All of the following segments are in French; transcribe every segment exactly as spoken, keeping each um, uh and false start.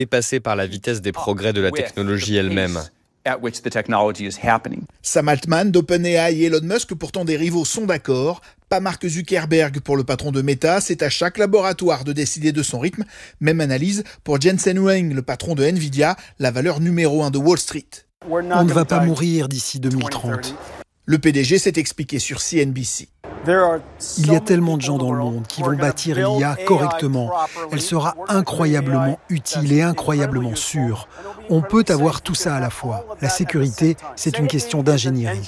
dépassé par la vitesse des progrès de la technologie elle-même. Sam Altman d'OpenAI et Elon Musk, pourtant des rivaux, sont d'accord. Pas Mark Zuckerberg pour le patron de Meta, c'est à chaque laboratoire de décider de son rythme. Même analyse pour Jensen Huang, le patron de Nvidia, la valeur numéro un de Wall Street. On ne va pas mourir d'ici deux mille trente. Le P D G s'est expliqué sur C N B C. Il y a tellement de gens dans le monde qui vont bâtir l'I A correctement. Elle sera incroyablement utile et incroyablement sûre. On peut avoir tout ça à la fois. La sécurité, c'est une question d'ingénierie.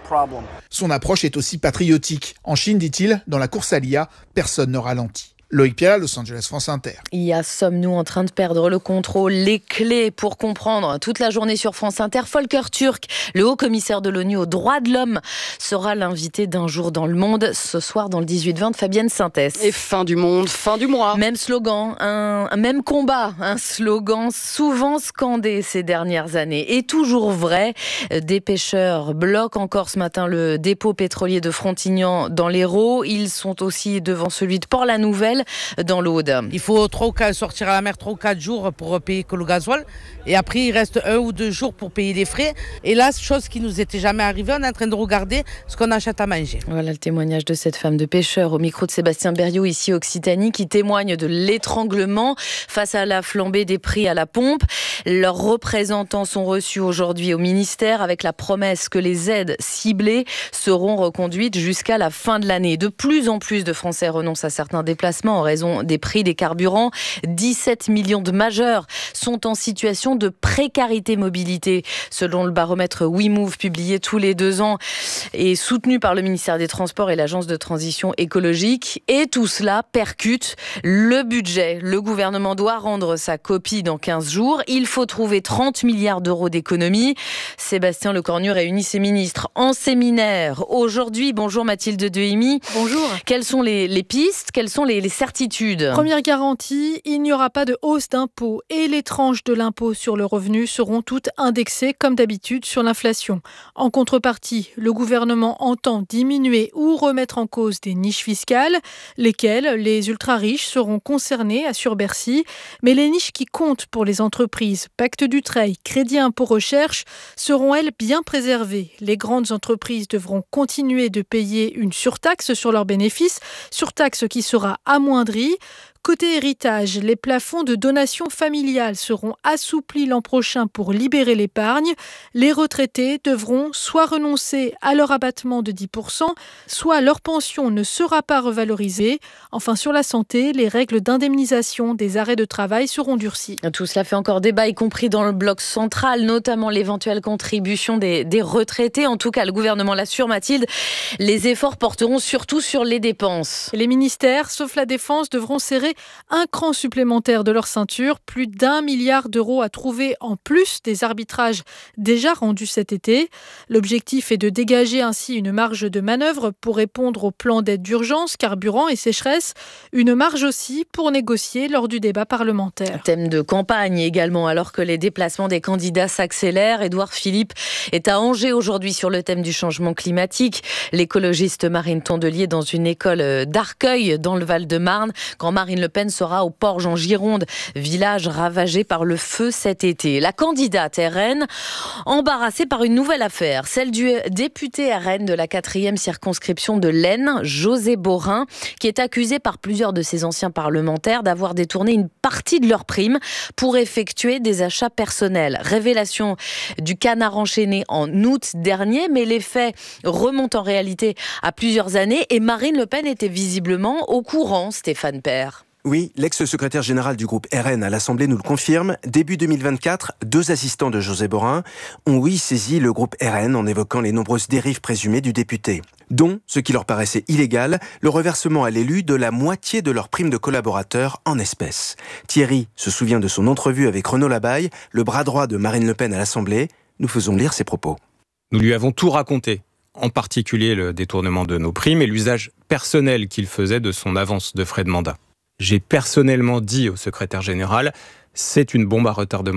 Son approche est aussi patriotique. En Chine, dit-il, dans la course à l'I A, personne ne ralentit. Loïc Piala, Los Angeles, France Inter. I A, sommes-nous en train de perdre le contrôle? Les clés pour comprendre toute la journée sur France Inter. Volker Turk, le haut-commissaire de l'ONU aux droits de l'homme, sera l'invité d'un jour dans le monde. Ce soir, dans le dix-huit vingt de Fabienne Synthès. Et fin du monde, fin du mois. Même slogan, un, un même combat, un slogan souvent scandé ces dernières années. Et toujours vrai, des pêcheurs bloquent encore ce matin le dépôt pétrolier de Frontignan dans l'Hérault. Ils sont aussi devant celui de Port-la-Nouvelle, dans l'Aude. Il faut trop sortir à la mer trois ou quatre jours pour payer que le gasoil. Et après, il reste un ou deux jours pour payer les frais. Et là, chose qui nous était jamais arrivée, on est en train de regarder ce qu'on achète à manger. Voilà le témoignage de cette femme de pêcheur au micro de Sébastien Berriot, ici Occitanie, qui témoigne de l'étranglement face à la flambée des prix à la pompe. Leurs représentants sont reçus aujourd'hui au ministère avec la promesse que les aides ciblées seront reconduites jusqu'à la fin de l'année. De plus en plus de Français renoncent à certains déplacements en raison des prix des carburants. dix-sept millions de majeurs sont en situation de précarité mobilité, selon le baromètre WeMove publié tous les deux ans et soutenu par le ministère des Transports et l'Agence de transition écologique. Et tout cela percute le budget. Le gouvernement doit rendre sa copie dans quinze jours. Il faut trouver trente milliards d'euros d'économies. Sébastien Lecornu réunit ses ministres en séminaire aujourd'hui. Bonjour Mathilde Dehimi. Bonjour. Quelles sont les, les pistes? Quelles sont les, les certitudes? Première garantie, il n'y aura pas de hausse d'impôts et les tranches de l'impôt sur le revenu seront toutes indexées comme d'habitude sur l'inflation. En contrepartie, le gouvernement entend diminuer ou remettre en cause des niches fiscales, lesquelles les ultra-riches seront concernés, assure Bercy. Mais les niches qui comptent pour les entreprises, Pacte Dutreil, Crédit Impôt Recherche, seront elles bien préservées. Les grandes entreprises devront continuer de payer une surtaxe sur leurs bénéfices, surtaxe qui sera amoindrie. Côté héritage, les plafonds de donation familiale seront assouplis l'an prochain pour libérer l'épargne. Les retraités devront soit renoncer à leur abattement de dix pour cent, soit leur pension ne sera pas revalorisée. Enfin, sur la santé, les règles d'indemnisation des arrêts de travail seront durcies. Tout cela fait encore débat, y compris dans le bloc central, notamment l'éventuelle contribution des, des retraités. En tout cas, le gouvernement l'assure, Mathilde, les efforts porteront surtout sur les dépenses. Les ministères, sauf la Défense, devront serrer un cran supplémentaire de leur ceinture, plus d'un milliard d'euros à trouver en plus des arbitrages déjà rendus cet été. L'objectif est de dégager ainsi une marge de manœuvre pour répondre au plan d'aide d'urgence, carburant et sécheresse, une marge aussi pour négocier lors du débat parlementaire. Thème de campagne également, alors que les déplacements des candidats s'accélèrent. Édouard Philippe est à Angers aujourd'hui sur le thème du changement climatique. L'écologiste Marine Tondelier dans une école d'Arcueil dans le Val-de-Marne, quand Marine Le Pen sera au Porge en Gironde, village ravagé par le feu cet été. La candidate R N embarrassée par une nouvelle affaire, celle du député R N de la quatrième circonscription de l'Aisne, José Borin, qui est accusé par plusieurs de ses anciens parlementaires d'avoir détourné une partie de leur prime pour effectuer des achats personnels. Révélation du Canard enchaîné en août dernier, mais les faits remontent en réalité à plusieurs années et Marine Le Pen était visiblement au courant, Stéphane Père. Oui, l'ex-secrétaire général du groupe R N à l'Assemblée nous le confirme. Début deux mille vingt-quatre, deux assistants de José Borin ont oui saisi le groupe R N en évoquant les nombreuses dérives présumées du député, dont, ce qui leur paraissait illégal, le reversement à l'élu de la moitié de leur prime de collaborateurs en espèces. Thierry se souvient de son entrevue avec Renaud Labaille, le bras droit de Marine Le Pen à l'Assemblée. Nous faisons lire ses propos. Nous lui avons tout raconté, en particulier le détournement de nos primes et l'usage personnel qu'il faisait de son avance de frais de mandat. J'ai personnellement dit au secrétaire général, c'est une bombe à retardement.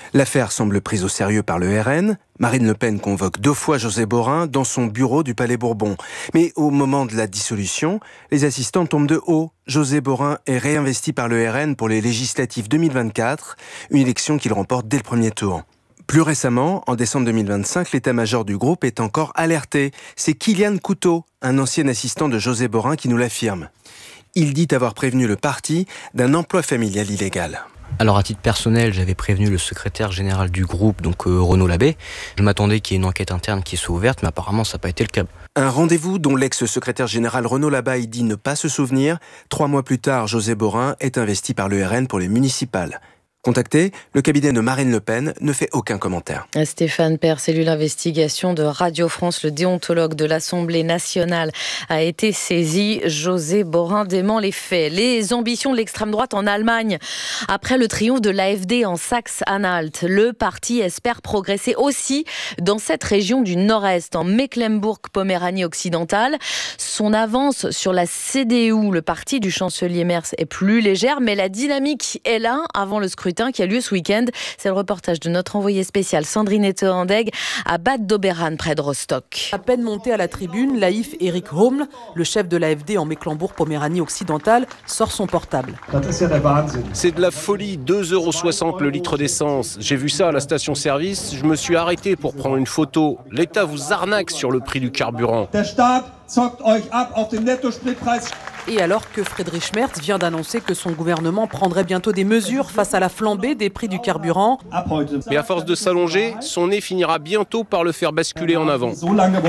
L'affaire semble prise au sérieux par le R N. Marine Le Pen convoque deux fois José Borin dans son bureau du Palais Bourbon. Mais au moment de la dissolution, les assistants tombent de haut. José Borin est réinvesti par le R N pour les législatives deux mille vingt-quatre, une élection qu'il remporte dès le premier tour. Plus récemment, en décembre deux mille vingt-cinq, l'état-major du groupe est encore alerté. C'est Kylian Couteau, un ancien assistant de José Borin, qui nous l'affirme. Il dit avoir prévenu le parti d'un emploi familial illégal. Alors à titre personnel, j'avais prévenu le secrétaire général du groupe, donc euh, Renaud Labbé. Je m'attendais qu'il y ait une enquête interne qui soit ouverte, mais apparemment ça n'a pas été le cas. Un rendez-vous dont l'ex-secrétaire général Renaud Labbé dit ne pas se souvenir. Trois mois plus tard, José Borin est investi par le R N pour les municipales. Contacté, le cabinet de Marine Le Pen ne fait aucun commentaire. Stéphane Père, cellule investigation de Radio France, le déontologue de l'Assemblée nationale a été saisi. José Borin dément les faits. Les ambitions de l'extrême droite en Allemagne. Après le triomphe de l'A F D en Saxe-Anhalt, le parti espère progresser aussi dans cette région du Nord-Est, en Mecklembourg-Poméranie occidentale. Son avance sur la C D U, le parti du chancelier Merz, est plus légère, mais la dynamique est là avant le scrutin qui a lieu ce week-end. C'est le reportage de notre envoyée spéciale Sandrine Ettehandeg à Bad Doberan, près de Rostock. À peine monté à la tribune, Laïf Erik Homl, le chef de l'A F D en Mecklembourg-Poméranie occidentale, sort son portable. C'est de la folie, deux euros soixante le litre d'essence. J'ai vu ça à la station-service, je me suis arrêté pour prendre une photo. L'État vous arnaque sur le prix du carburant. Et alors que Friedrich Merz vient d'annoncer que son gouvernement prendrait bientôt des mesures face à la flambée des prix du carburant. Mais à force de s'allonger, son nez finira bientôt par le faire basculer en avant.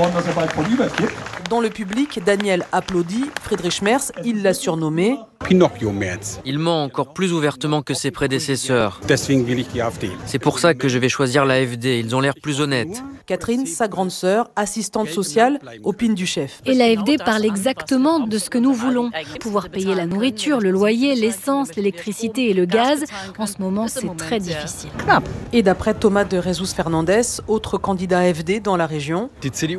Dans le public, Daniel applaudit. Friedrich Merz, il l'a surnommé Pinocchio Merz. Il ment encore plus ouvertement que ses prédécesseurs. C'est pour ça que je vais choisir l'A F D, ils ont l'air plus honnêtes. Catherine, sa grande sœur, assistante sociale, opine du chef. Et l'A F D parle exactement de ce que nous voulons. Pouvoir payer la nourriture, le loyer, l'essence, l'électricité et le gaz. En ce moment, c'est très difficile. Et d'après Thomas de Jesus Fernandez, autre candidat A F D dans la région.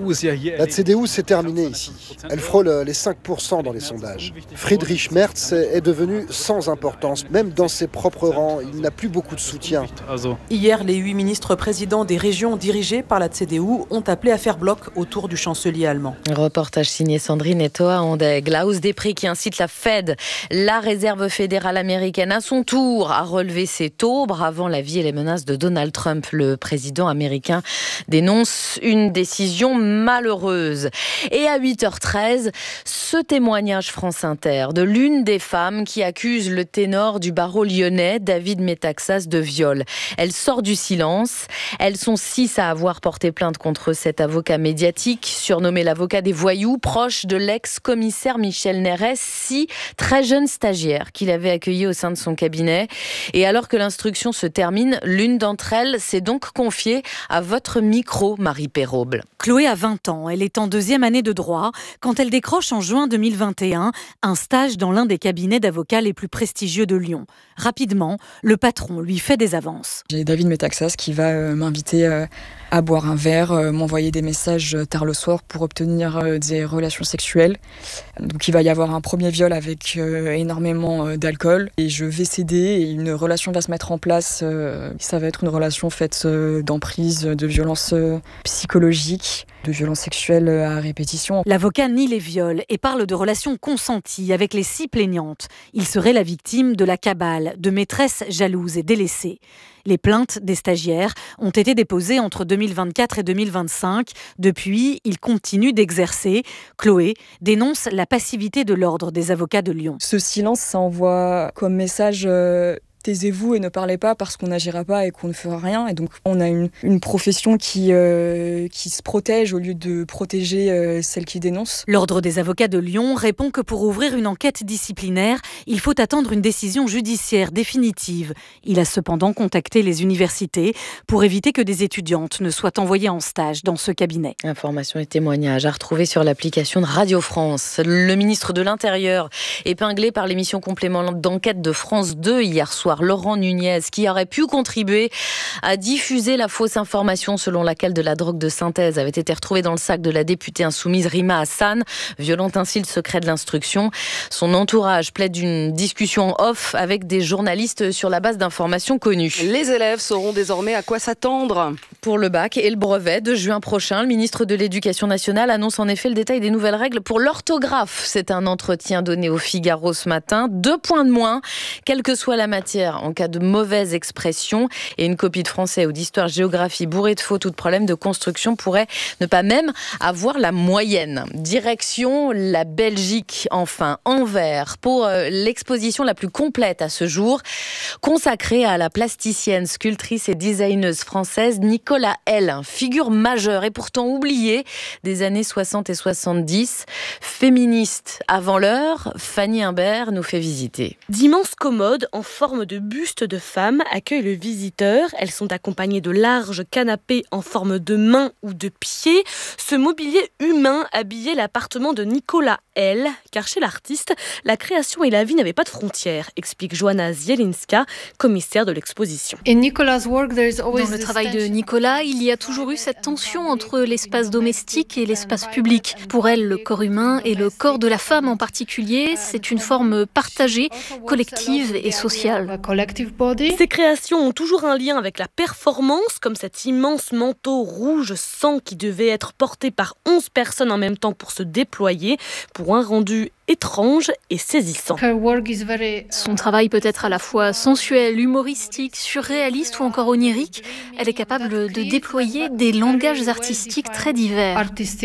La C D U s'est terminée ici. Elle frôle les cinq pour cent dans les sondages. Friedrich Merz est devenu sans importance. Même dans ses propres rangs, il n'a plus beaucoup de soutien. Hier, les huit ministres présidents des régions dirigées par la C D U ont appelé à faire bloc autour du chancelier allemand. Reportage signé Sandrine Ettehandeg. La hausse des prix qui incite la Fed, la réserve fédérale américaine, à son tour à relever ses taux, bravant l'avis et les menaces de Donald Trump. Le président américain dénonce une décision malheureuse. Et à huit heures treize, ce témoignage France Inter de l'une des femmes qui accuse le ténor du barreau lyonnais, David Metaxas, de viol. Elle sort du silence. Elles sont six à avoir porté plainte contre cet avocat médiatique, surnommé l'avocat des voyous, proche de l'ex-commissaire Michel Nérès, six très jeunes stagiaires qu'il avait accueillis au sein de son cabinet. Et alors que l'instruction se termine, l'une d'entre elles s'est donc confiée à votre micro, Marie Perroble. Chloé a vingt ans, elle est en deuxième année de droit quand elle décroche en juin deux mille vingt et un un stage dans l'un des cabinets d'avocats les plus prestigieux de Lyon. Rapidement, le patron lui fait des avances. J'ai David Metaxas qui va euh, m'inviter euh, à boire un verre, euh, m'envoyer des messages tard le soir pour obtenir euh, des relations sexuelles. Donc il va y avoir un premier viol avec euh, énormément euh, d'alcool et je vais céder et une relation va se mettre en place. Euh, ça va être une relation faite euh, d'emprise, de violence euh, psychologique, de violences sexuelles à répétition. L'avocat nie les viols et parle de relations consenties avec les six plaignantes. Il serait la victime de la cabale, de maîtresses jalouses et délaissées. Les plaintes des stagiaires ont été déposées entre deux mille vingt-quatre et deux mille vingt-cinq. Depuis, il continue d'exercer. Chloé dénonce la passivité de l'Ordre des avocats de Lyon. Ce silence, ça envoie comme message... Euh taisez-vous et ne parlez pas parce qu'on n'agira pas et qu'on ne fera rien. Et donc, on a une, une profession qui, euh, qui se protège au lieu de protéger euh, celle qui dénonce. L'Ordre des avocats de Lyon répond que pour ouvrir une enquête disciplinaire, il faut attendre une décision judiciaire définitive. Il a cependant contacté les universités pour éviter que des étudiantes ne soient envoyées en stage dans ce cabinet. Informations et témoignages à retrouver sur l'application de Radio France. Le ministre de l'Intérieur, épinglé par l'émission complément d'enquête de France deux hier soir, soir Laurent Nunez, qui aurait pu contribuer à diffuser la fausse information selon laquelle de la drogue de synthèse avait été retrouvée dans le sac de la députée insoumise Rima Hassan, violant ainsi le secret de l'instruction. Son entourage plaide d'une discussion en off avec des journalistes sur la base d'informations connues. Les élèves sauront désormais à quoi s'attendre. Pour le bac et le brevet de juin prochain, le ministre de l'Éducation nationale annonce en effet le détail des nouvelles règles pour l'orthographe. C'est un entretien donné au Figaro ce matin. Deux points de moins, quelle que soit la matière, en cas de mauvaise expression. Et une copie de français ou d'histoire-géographie bourrée de fautes ou de problèmes de construction pourrait ne pas même avoir la moyenne. Direction la Belgique, enfin, Anvers, pour l'exposition la plus complète à ce jour, consacrée à la plasticienne, sculptrice et designeuse française Nicolas L, figure majeure et pourtant oubliée des années soixante et soixante-dix. Féministe avant l'heure, Fanny Imbert nous fait visiter. D'immenses commodes en forme de buste de femme accueillent le visiteur. Elles sont accompagnées de larges canapés en forme de main ou de pied. Ce mobilier humain habillait l'appartement de Nicolas L, car chez l'artiste, la création et la vie n'avaient pas de frontières, explique Joanna Zielinska, commissaire de l'exposition. Dans le travail de Nicolas, il y a toujours eu cette tension entre l'espace domestique et l'espace public. Pour elle, le corps humain et le corps de la femme en particulier, c'est une forme partagée, collective et sociale. Ces créations ont toujours un lien avec la performance, comme cet immense manteau rouge sang qui devait être porté par onze personnes en même temps pour se déployer, pour un rendu étrange et saisissant. Son travail peut être à la fois sensuel, humoristique, surréaliste ou encore onirique. Elle est capable de déployer des langages artistiques très divers.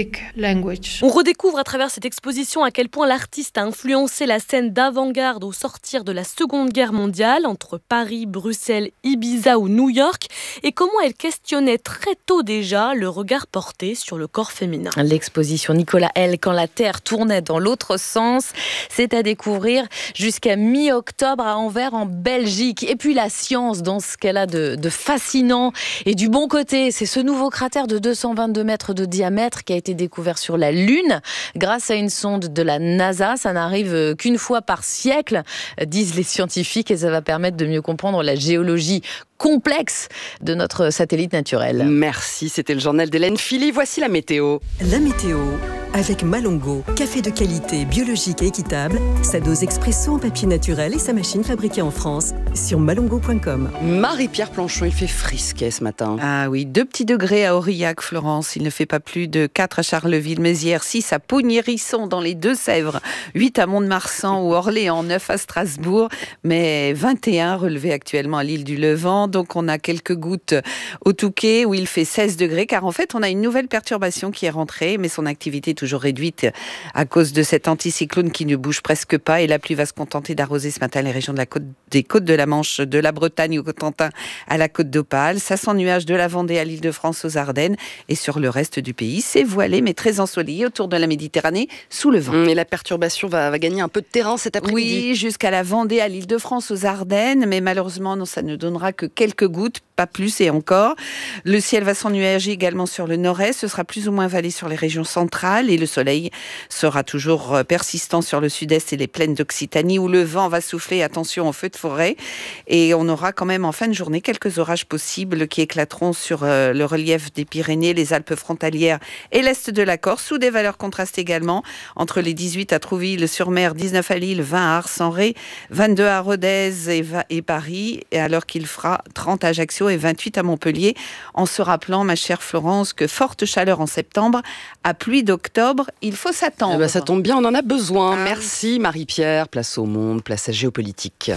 On redécouvre à travers cette exposition à quel point l'artiste a influencé la scène d'avant-garde au sortir de la Seconde Guerre mondiale, entre Paris, Bruxelles, Ibiza ou New York, et comment elle questionnait très tôt déjà le regard porté sur le corps féminin. L'exposition Nicolas L, quand la Terre tournait dans l'autre sens, c'est à découvrir jusqu'à mi-octobre à Anvers en Belgique. Et puis la science dans ce qu'elle a de, de fascinant et du bon côté, c'est ce nouveau cratère de deux cent vingt-deux mètres de diamètre qui a été découvert sur la Lune grâce à une sonde de la NASA. Ça n'arrive qu'une fois par siècle, disent les scientifiques, et ça va permettre de mieux comprendre la géologie complexe de notre satellite naturel. Merci, c'était le journal d'Hélène Philly. Voici la météo. La météo avec Malongo, café de qualité biologique et équitable, sa dose expresso en papier naturel et sa machine fabriquée en France sur malongo point com. Marie-Pierre Planchon, il fait frisquet ce matin. Ah oui, deux petits degrés à Aurillac, Florence. Il ne fait pas plus de quatre à Charleville-Mézières, six à Pogny-Risson dans les Deux-Sèvres, huit à Mont-de-Marsan ou Orléans, neuf à Strasbourg, mais vingt et un relevés actuellement à l'île du Levant. Donc on a quelques gouttes au Touquet où il fait seize degrés, car en fait on a une nouvelle perturbation qui est rentrée, mais son activité est toujours réduite à cause de cet anticyclone qui ne bouge presque pas, et la pluie va se contenter d'arroser ce matin les régions de la côte, des côtes de la Manche, de la Bretagne au Cotentin à la côte d'Opale. Ça sent nuage de la Vendée à l'Île-de-France aux Ardennes, et sur le reste du pays c'est voilé mais très ensoleillé autour de la Méditerranée sous le vent. Et la perturbation va, va gagner un peu de terrain cet après-midi. Oui, jusqu'à la Vendée à l'Île-de-France aux Ardennes, mais malheureusement non, ça ne donnera que quelques gouttes, pas plus et encore. Le ciel va s'ennuager également sur le nord-est, ce sera plus ou moins voilé sur les régions centrales, et le soleil sera toujours persistant sur le sud-est et les plaines d'Occitanie où le vent va souffler, attention aux feux de forêt, et on aura quand même en fin de journée quelques orages possibles qui éclateront sur le relief des Pyrénées, les Alpes frontalières et l'est de la Corse, sous des valeurs contrastées également, entre les dix-huit à Trouville-sur-Mer, dix-neuf à Lille, vingt à Ars-en-Ré, vingt-deux à Rodez et, et Paris, et alors qu'il fera trente à Ajaccio et vingt-huit à Montpellier, en se rappelant, ma chère Florence, que forte chaleur en septembre, à pluie d'octobre, il faut s'attendre. Eh ben, ça tombe bien, on en a besoin. Ah. Merci Marie-Pierre. Place au monde, place à géopolitique.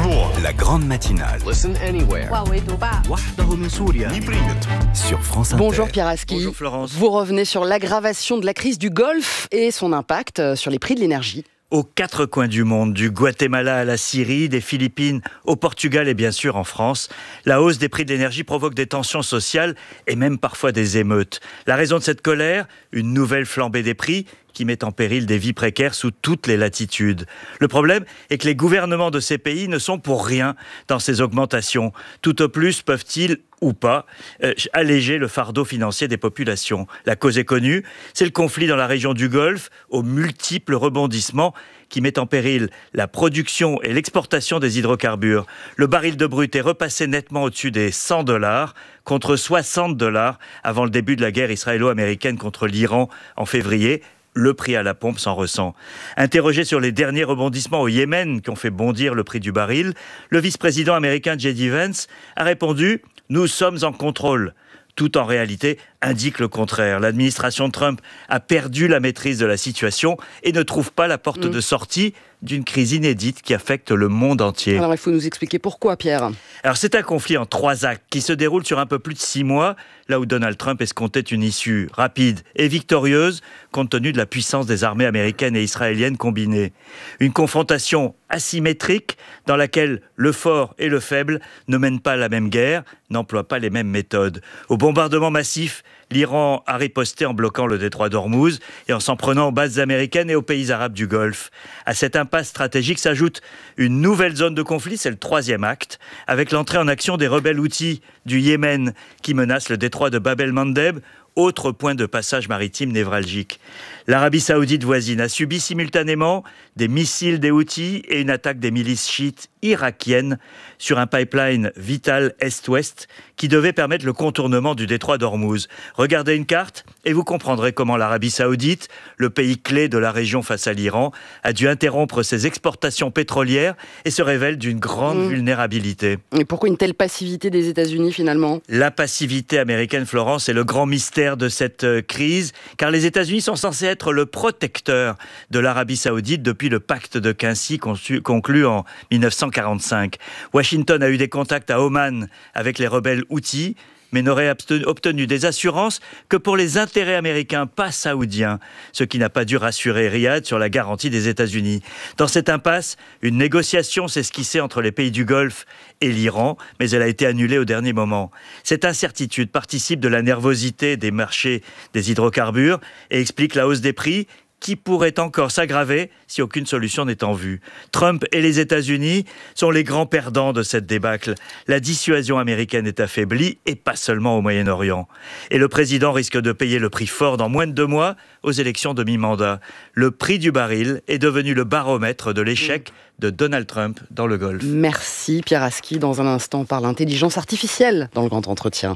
La grande matinale. Listen anywhere. Sur France Inter. Bonjour Pierre Aski. Bonjour Florence. Vous revenez sur l'aggravation de la crise du Golfe et son impact sur les prix de l'énergie. Aux quatre coins du monde, du Guatemala à la Syrie, des Philippines au Portugal et bien sûr en France, la hausse des prix de l'énergie provoque des tensions sociales et même parfois des émeutes. La raison de cette colère, une nouvelle flambée des prix qui met en péril des vies précaires sous toutes les latitudes. Le problème est que les gouvernements de ces pays ne sont pour rien dans ces augmentations. Tout au plus peuvent-ils ou pas, euh, alléger le fardeau financier des populations. La cause est connue, c'est le conflit dans la région du Golfe, aux multiples rebondissements qui met en péril la production et l'exportation des hydrocarbures. Le baril de brut est repassé nettement au-dessus des cent dollars, contre soixante dollars avant le début de la guerre israélo-américaine contre l'Iran en février. Le prix à la pompe s'en ressent. Interrogé sur les derniers rebondissements au Yémen qui ont fait bondir le prix du baril, le vice-président américain J D Vance a répondu « Nous sommes en contrôle ». Tout en réalité indique le contraire. L'administration Trump a perdu la maîtrise de la situation et ne trouve pas la porte mmh. de sortie d'une crise inédite qui affecte le monde entier. Alors il faut nous expliquer pourquoi, Pierre. Alors c'est un conflit en trois actes qui se déroule sur un peu plus de six mois, là où Donald Trump escomptait une issue rapide et victorieuse compte tenu de la puissance des armées américaines et israéliennes combinées. Une confrontation asymétrique dans laquelle le fort et le faible ne mènent pas la même guerre, n'emploient pas les mêmes méthodes. Au bombardement massif, l'Iran a riposté en bloquant le détroit d'Ormuz et en s'en prenant aux bases américaines et aux pays arabes du Golfe. À cette impasse stratégique s'ajoute une nouvelle zone de conflit, c'est le troisième acte, avec l'entrée en action des rebelles houthis du Yémen qui menacent le détroit de Bab el-Mandeb, autre point de passage maritime névralgique. L'Arabie saoudite voisine a subi simultanément des missiles des Houthis et une attaque des milices chiites irakiennes sur un pipeline vital est-ouest qui devait permettre le contournement du détroit d'Ormuz. Regardez une carte et vous comprendrez comment l'Arabie saoudite, le pays clé de la région face à l'Iran, a dû interrompre ses exportations pétrolières et se révèle d'une grande mmh. vulnérabilité. Et pourquoi une telle passivité des États-Unis finalement ? La passivité américaine, Florence, est le grand mystère de cette crise, car les États-Unis sont censés être le protecteur de l'Arabie saoudite depuis le pacte de Quincy conclu en dix-neuf cent quarante-cinq. Washington a eu des contacts à Oman avec les rebelles houthis, mais n'aurait obtenu des assurances que pour les intérêts américains, pas saoudiens, ce qui n'a pas dû rassurer Riyad sur la garantie des États-Unis. Dans cette impasse, une négociation s'est esquissée entre les pays du Golfe et l'Iran, mais elle a été annulée au dernier moment. Cette incertitude participe de la nervosité des marchés des hydrocarbures et explique la hausse des prix qui pourrait encore s'aggraver si aucune solution n'est en vue. Trump et les États-Unis sont les grands perdants de cette débâcle. La dissuasion américaine est affaiblie, et pas seulement au Moyen-Orient. Et le président risque de payer le prix fort dans moins de deux mois aux élections de mi-mandat. Le prix du baril est devenu le baromètre de l'échec de Donald Trump dans le Golfe. Merci Pierre Aski. Dans un instant, on parle d'intelligence artificielle dans le grand entretien.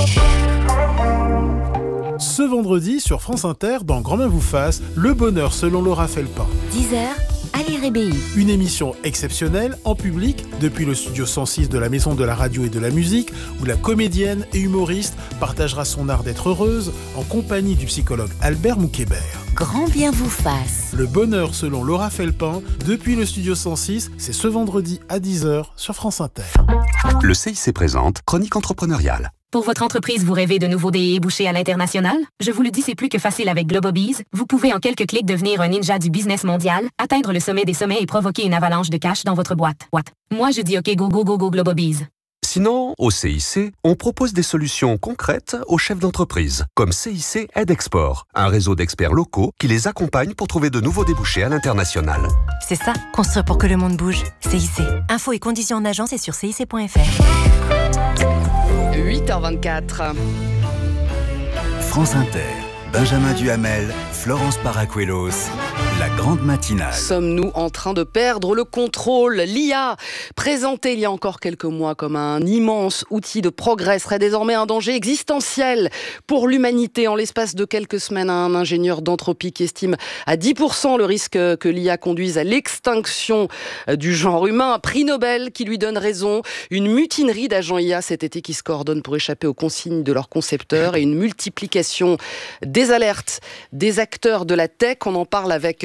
Ce vendredi, sur France Inter, dans Grand Main vous fasse, le bonheur selon Laura Felpin. dix heures, Ali Rébéi. Une émission exceptionnelle, en public, depuis le studio cent six de la Maison de la Radio et de la Musique, où la comédienne et humoriste partagera son art d'être heureuse en compagnie du psychologue Albert Moukébert. Grand bien vous fasse. Le bonheur selon Laura Felpin, depuis le studio cent six, c'est ce vendredi à dix heures sur France Inter. Le C I C présente Chronique entrepreneuriale. Pour votre entreprise, vous rêvez de nouveaux débouchés à l'international? Je vous le dis, c'est plus que facile avec Globobees. Vous pouvez en quelques clics devenir un ninja du business mondial, atteindre le sommet des sommets et provoquer une avalanche de cash dans votre boîte. What? Moi, je dis OK, go, go, go, go, Globobees. Sinon, au C I C, on propose des solutions concrètes aux chefs d'entreprise, comme C I C Aide Export, un réseau d'experts locaux qui les accompagne pour trouver de nouveaux débouchés à l'international. C'est ça, construire pour que le monde bouge. C I C. Infos et conditions en agence et sur C I C point F R. huit heures vingt-quatre. France Inter, Benjamin Duhamel, Florence Paracuelos, la grande matinale. Sommes-nous en train de perdre le contrôle? L'I A, présentée il y a encore quelques mois comme un immense outil de progrès, serait désormais un danger existentiel pour l'humanité. En l'espace de quelques semaines, un ingénieur d'Anthropic estime à dix pour cent le risque que l'I A conduise à l'extinction du genre humain. Un prix Nobel qui lui donne raison. Une mutinerie d'agents I A cet été qui se coordonnent pour échapper aux consignes de leurs concepteurs et une multiplication des alertes des acteurs de la tech. On en parle avec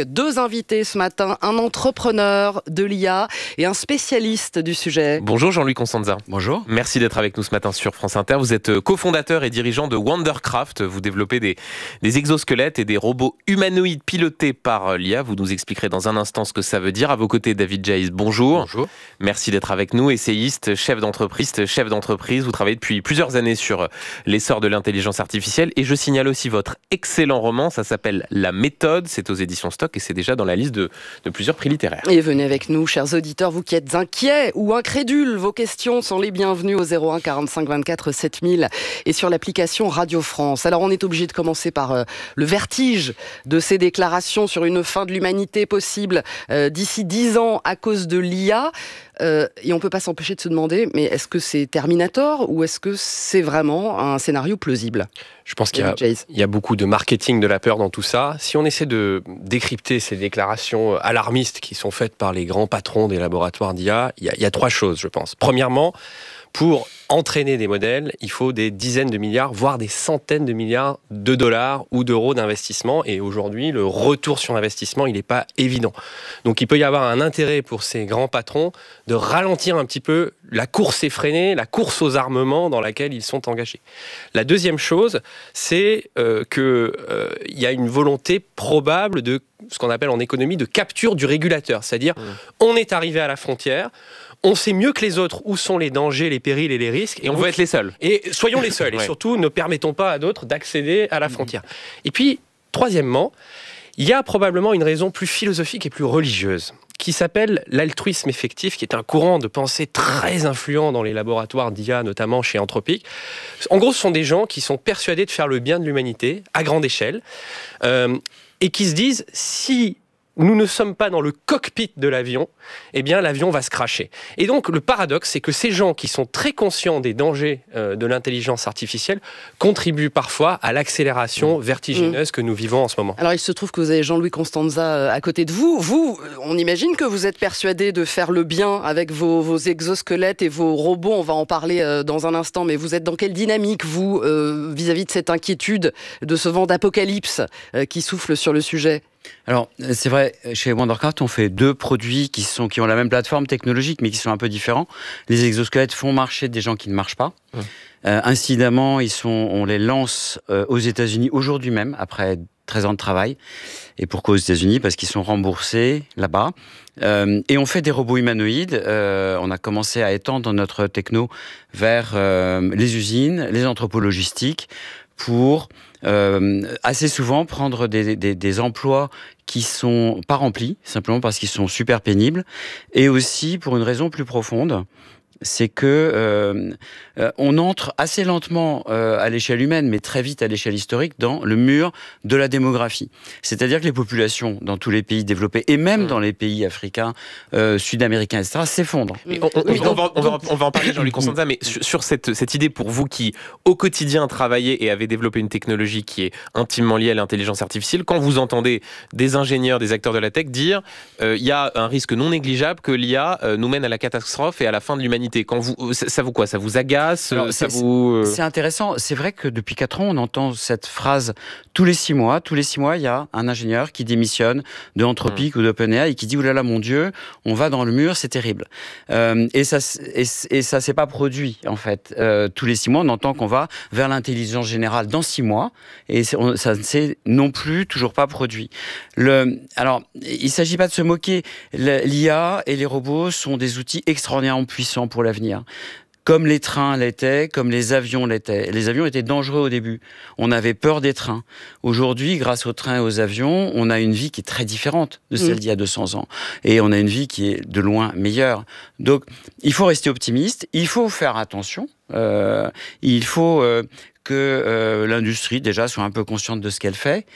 deux invités ce matin, un entrepreneur de l'I A et un spécialiste du sujet. Bonjour Jean-Louis Constanza. Bonjour. Merci d'être avec nous ce matin sur France Inter. Vous êtes cofondateur et dirigeant de Wondercraft. Vous développez des, des exosquelettes et des robots humanoïdes pilotés par l'I A. Vous nous expliquerez dans un instant ce que ça veut dire. À vos côtés, David Jays, bonjour. Bonjour. Merci d'être avec nous, essayiste, chef d'entreprise, chef d'entreprise. Vous travaillez depuis plusieurs années sur l'essor de l'intelligence artificielle. Et je signale aussi votre excellent roman, ça s'appelle La Méthode. C'est aux éditions Stock et c'est déjà dans la liste de, de plusieurs prix littéraires. Et venez avec nous, chers auditeurs, vous qui êtes inquiets ou incrédules. Vos questions sont les bienvenues au zéro un quarante-cinq vingt-quatre sept mille et sur l'application Radio France. Alors on est obligé de commencer par euh, le vertige de ces déclarations sur une fin de l'humanité possible euh, d'ici dix ans à cause de l'I A. Euh, et on ne peut pas s'empêcher de se demander, mais est-ce que c'est Terminator ou est-ce que c'est vraiment un scénario plausible ? Je pense qu'il y a, il y a beaucoup de marketing de la peur dans tout ça. Si on essaie de décrypter ces déclarations alarmistes qui sont faites par les grands patrons des laboratoires d'I A, il y a, il y a trois choses, je pense. Premièrement, pour entraîner des modèles, il faut des dizaines de milliards, voire des centaines de milliards de dollars ou d'euros d'investissement. Et aujourd'hui, le retour sur investissement, il n'est pas évident. Donc il peut y avoir un intérêt pour ces grands patrons de ralentir un petit peu la course effrénée, la course aux armements dans laquelle ils sont engagés. La deuxième chose, c'est euh, qu'il euh, y a une volonté probable de ce qu'on appelle en économie de capture du régulateur. C'est-à-dire, mmh. on est arrivé à la frontière, on sait mieux que les autres où sont les dangers, les périls et les risques. Et on veut être les seuls. Et soyons les seuls. ouais. Et surtout, ne permettons pas à d'autres d'accéder à la frontière. Et puis, troisièmement, il y a probablement une raison plus philosophique et plus religieuse qui s'appelle l'altruisme effectif, qui est un courant de pensée très influent dans les laboratoires d'I A, notamment chez Anthropic. En gros, ce sont des gens qui sont persuadés de faire le bien de l'humanité à grande échelle euh, et qui se disent, si nous ne sommes pas dans le cockpit de l'avion, eh bien l'avion va se crasher. Et donc le paradoxe, c'est que ces gens qui sont très conscients des dangers euh, de l'intelligence artificielle contribuent parfois à l'accélération mmh. vertigineuse mmh. que nous vivons en ce moment. Alors il se trouve que vous avez Jean-Louis Constanza à côté de vous. Vous, on imagine que vous êtes persuadé de faire le bien avec vos, vos exosquelettes et vos robots. On va en parler euh, dans un instant, mais vous êtes dans quelle dynamique, vous, euh, vis-à-vis de cette inquiétude, de ce vent d'apocalypse euh, qui souffle sur le sujet ? Alors, c'est vrai, chez Wondercraft, on fait deux produits qui, sont, qui ont la même plateforme technologique, mais qui sont un peu différents. Les exosquelettes font marcher des gens qui ne marchent pas. Mmh. Euh, incidemment, ils sont, on les lance euh, aux États-Unis aujourd'hui même, après treize ans de travail. Et pourquoi aux États-Unis ? Parce qu'ils sont remboursés là-bas. Euh, et on fait des robots humanoïdes. Euh, on a commencé à étendre notre techno vers euh, les usines, les entrepôts logistiques, pour euh, assez souvent prendre des, des, des emplois qui sont pas remplis, simplement parce qu'ils sont super pénibles, et aussi pour une raison plus profonde, c'est que euh, euh, on entre assez lentement euh, à l'échelle humaine, mais très vite à l'échelle historique, dans le mur de la démographie. C'est-à-dire que les populations dans tous les pays développés, et même mmh. dans les pays africains, euh, sud-américains, et cetera, s'effondrent. Mais on, on, oui, on, va, on, va, on va en parler, Jean-Luc Constanza, mais sur, sur cette, cette idée pour vous qui, au quotidien, travaillez et avez développé une technologie qui est intimement liée à l'intelligence artificielle, quand vous entendez des ingénieurs, des acteurs de la tech dire il euh, y a un risque non négligeable que l'I A euh, nous mène à la catastrophe et à la fin de l'humanité. Quand vous, ça vous quoi ? Ça vous agace ? Alors, ça c'est, vous... c'est intéressant. C'est vrai que depuis quatre ans, on entend cette phrase tous les six mois. Tous les six mois, il y a un ingénieur qui démissionne de Anthropic mmh. ou d'OpenAI et qui dit « Oulala, mon Dieu, on va dans le mur, c'est terrible euh, ». Et ça et, et ça s'est pas produit, en fait. Euh, tous les six mois, on entend qu'on va vers l'intelligence générale dans six mois et on, ça ne s'est non plus toujours pas produit. Le, alors, il ne s'agit pas de se moquer. L'I A et les robots sont des outils extraordinairement puissants pour l'avenir. Comme les trains l'étaient, comme les avions l'étaient. Les avions étaient dangereux au début. On avait peur des trains. Aujourd'hui, grâce aux trains et aux avions, on a une vie qui est très différente de celle mmh. d'il y a deux cents ans. Et on a une vie qui est de loin meilleure. Donc, il faut rester optimiste. Il faut faire attention. Euh, il faut... Euh, que euh, l'industrie, déjà, soit un peu consciente de ce qu'elle fait.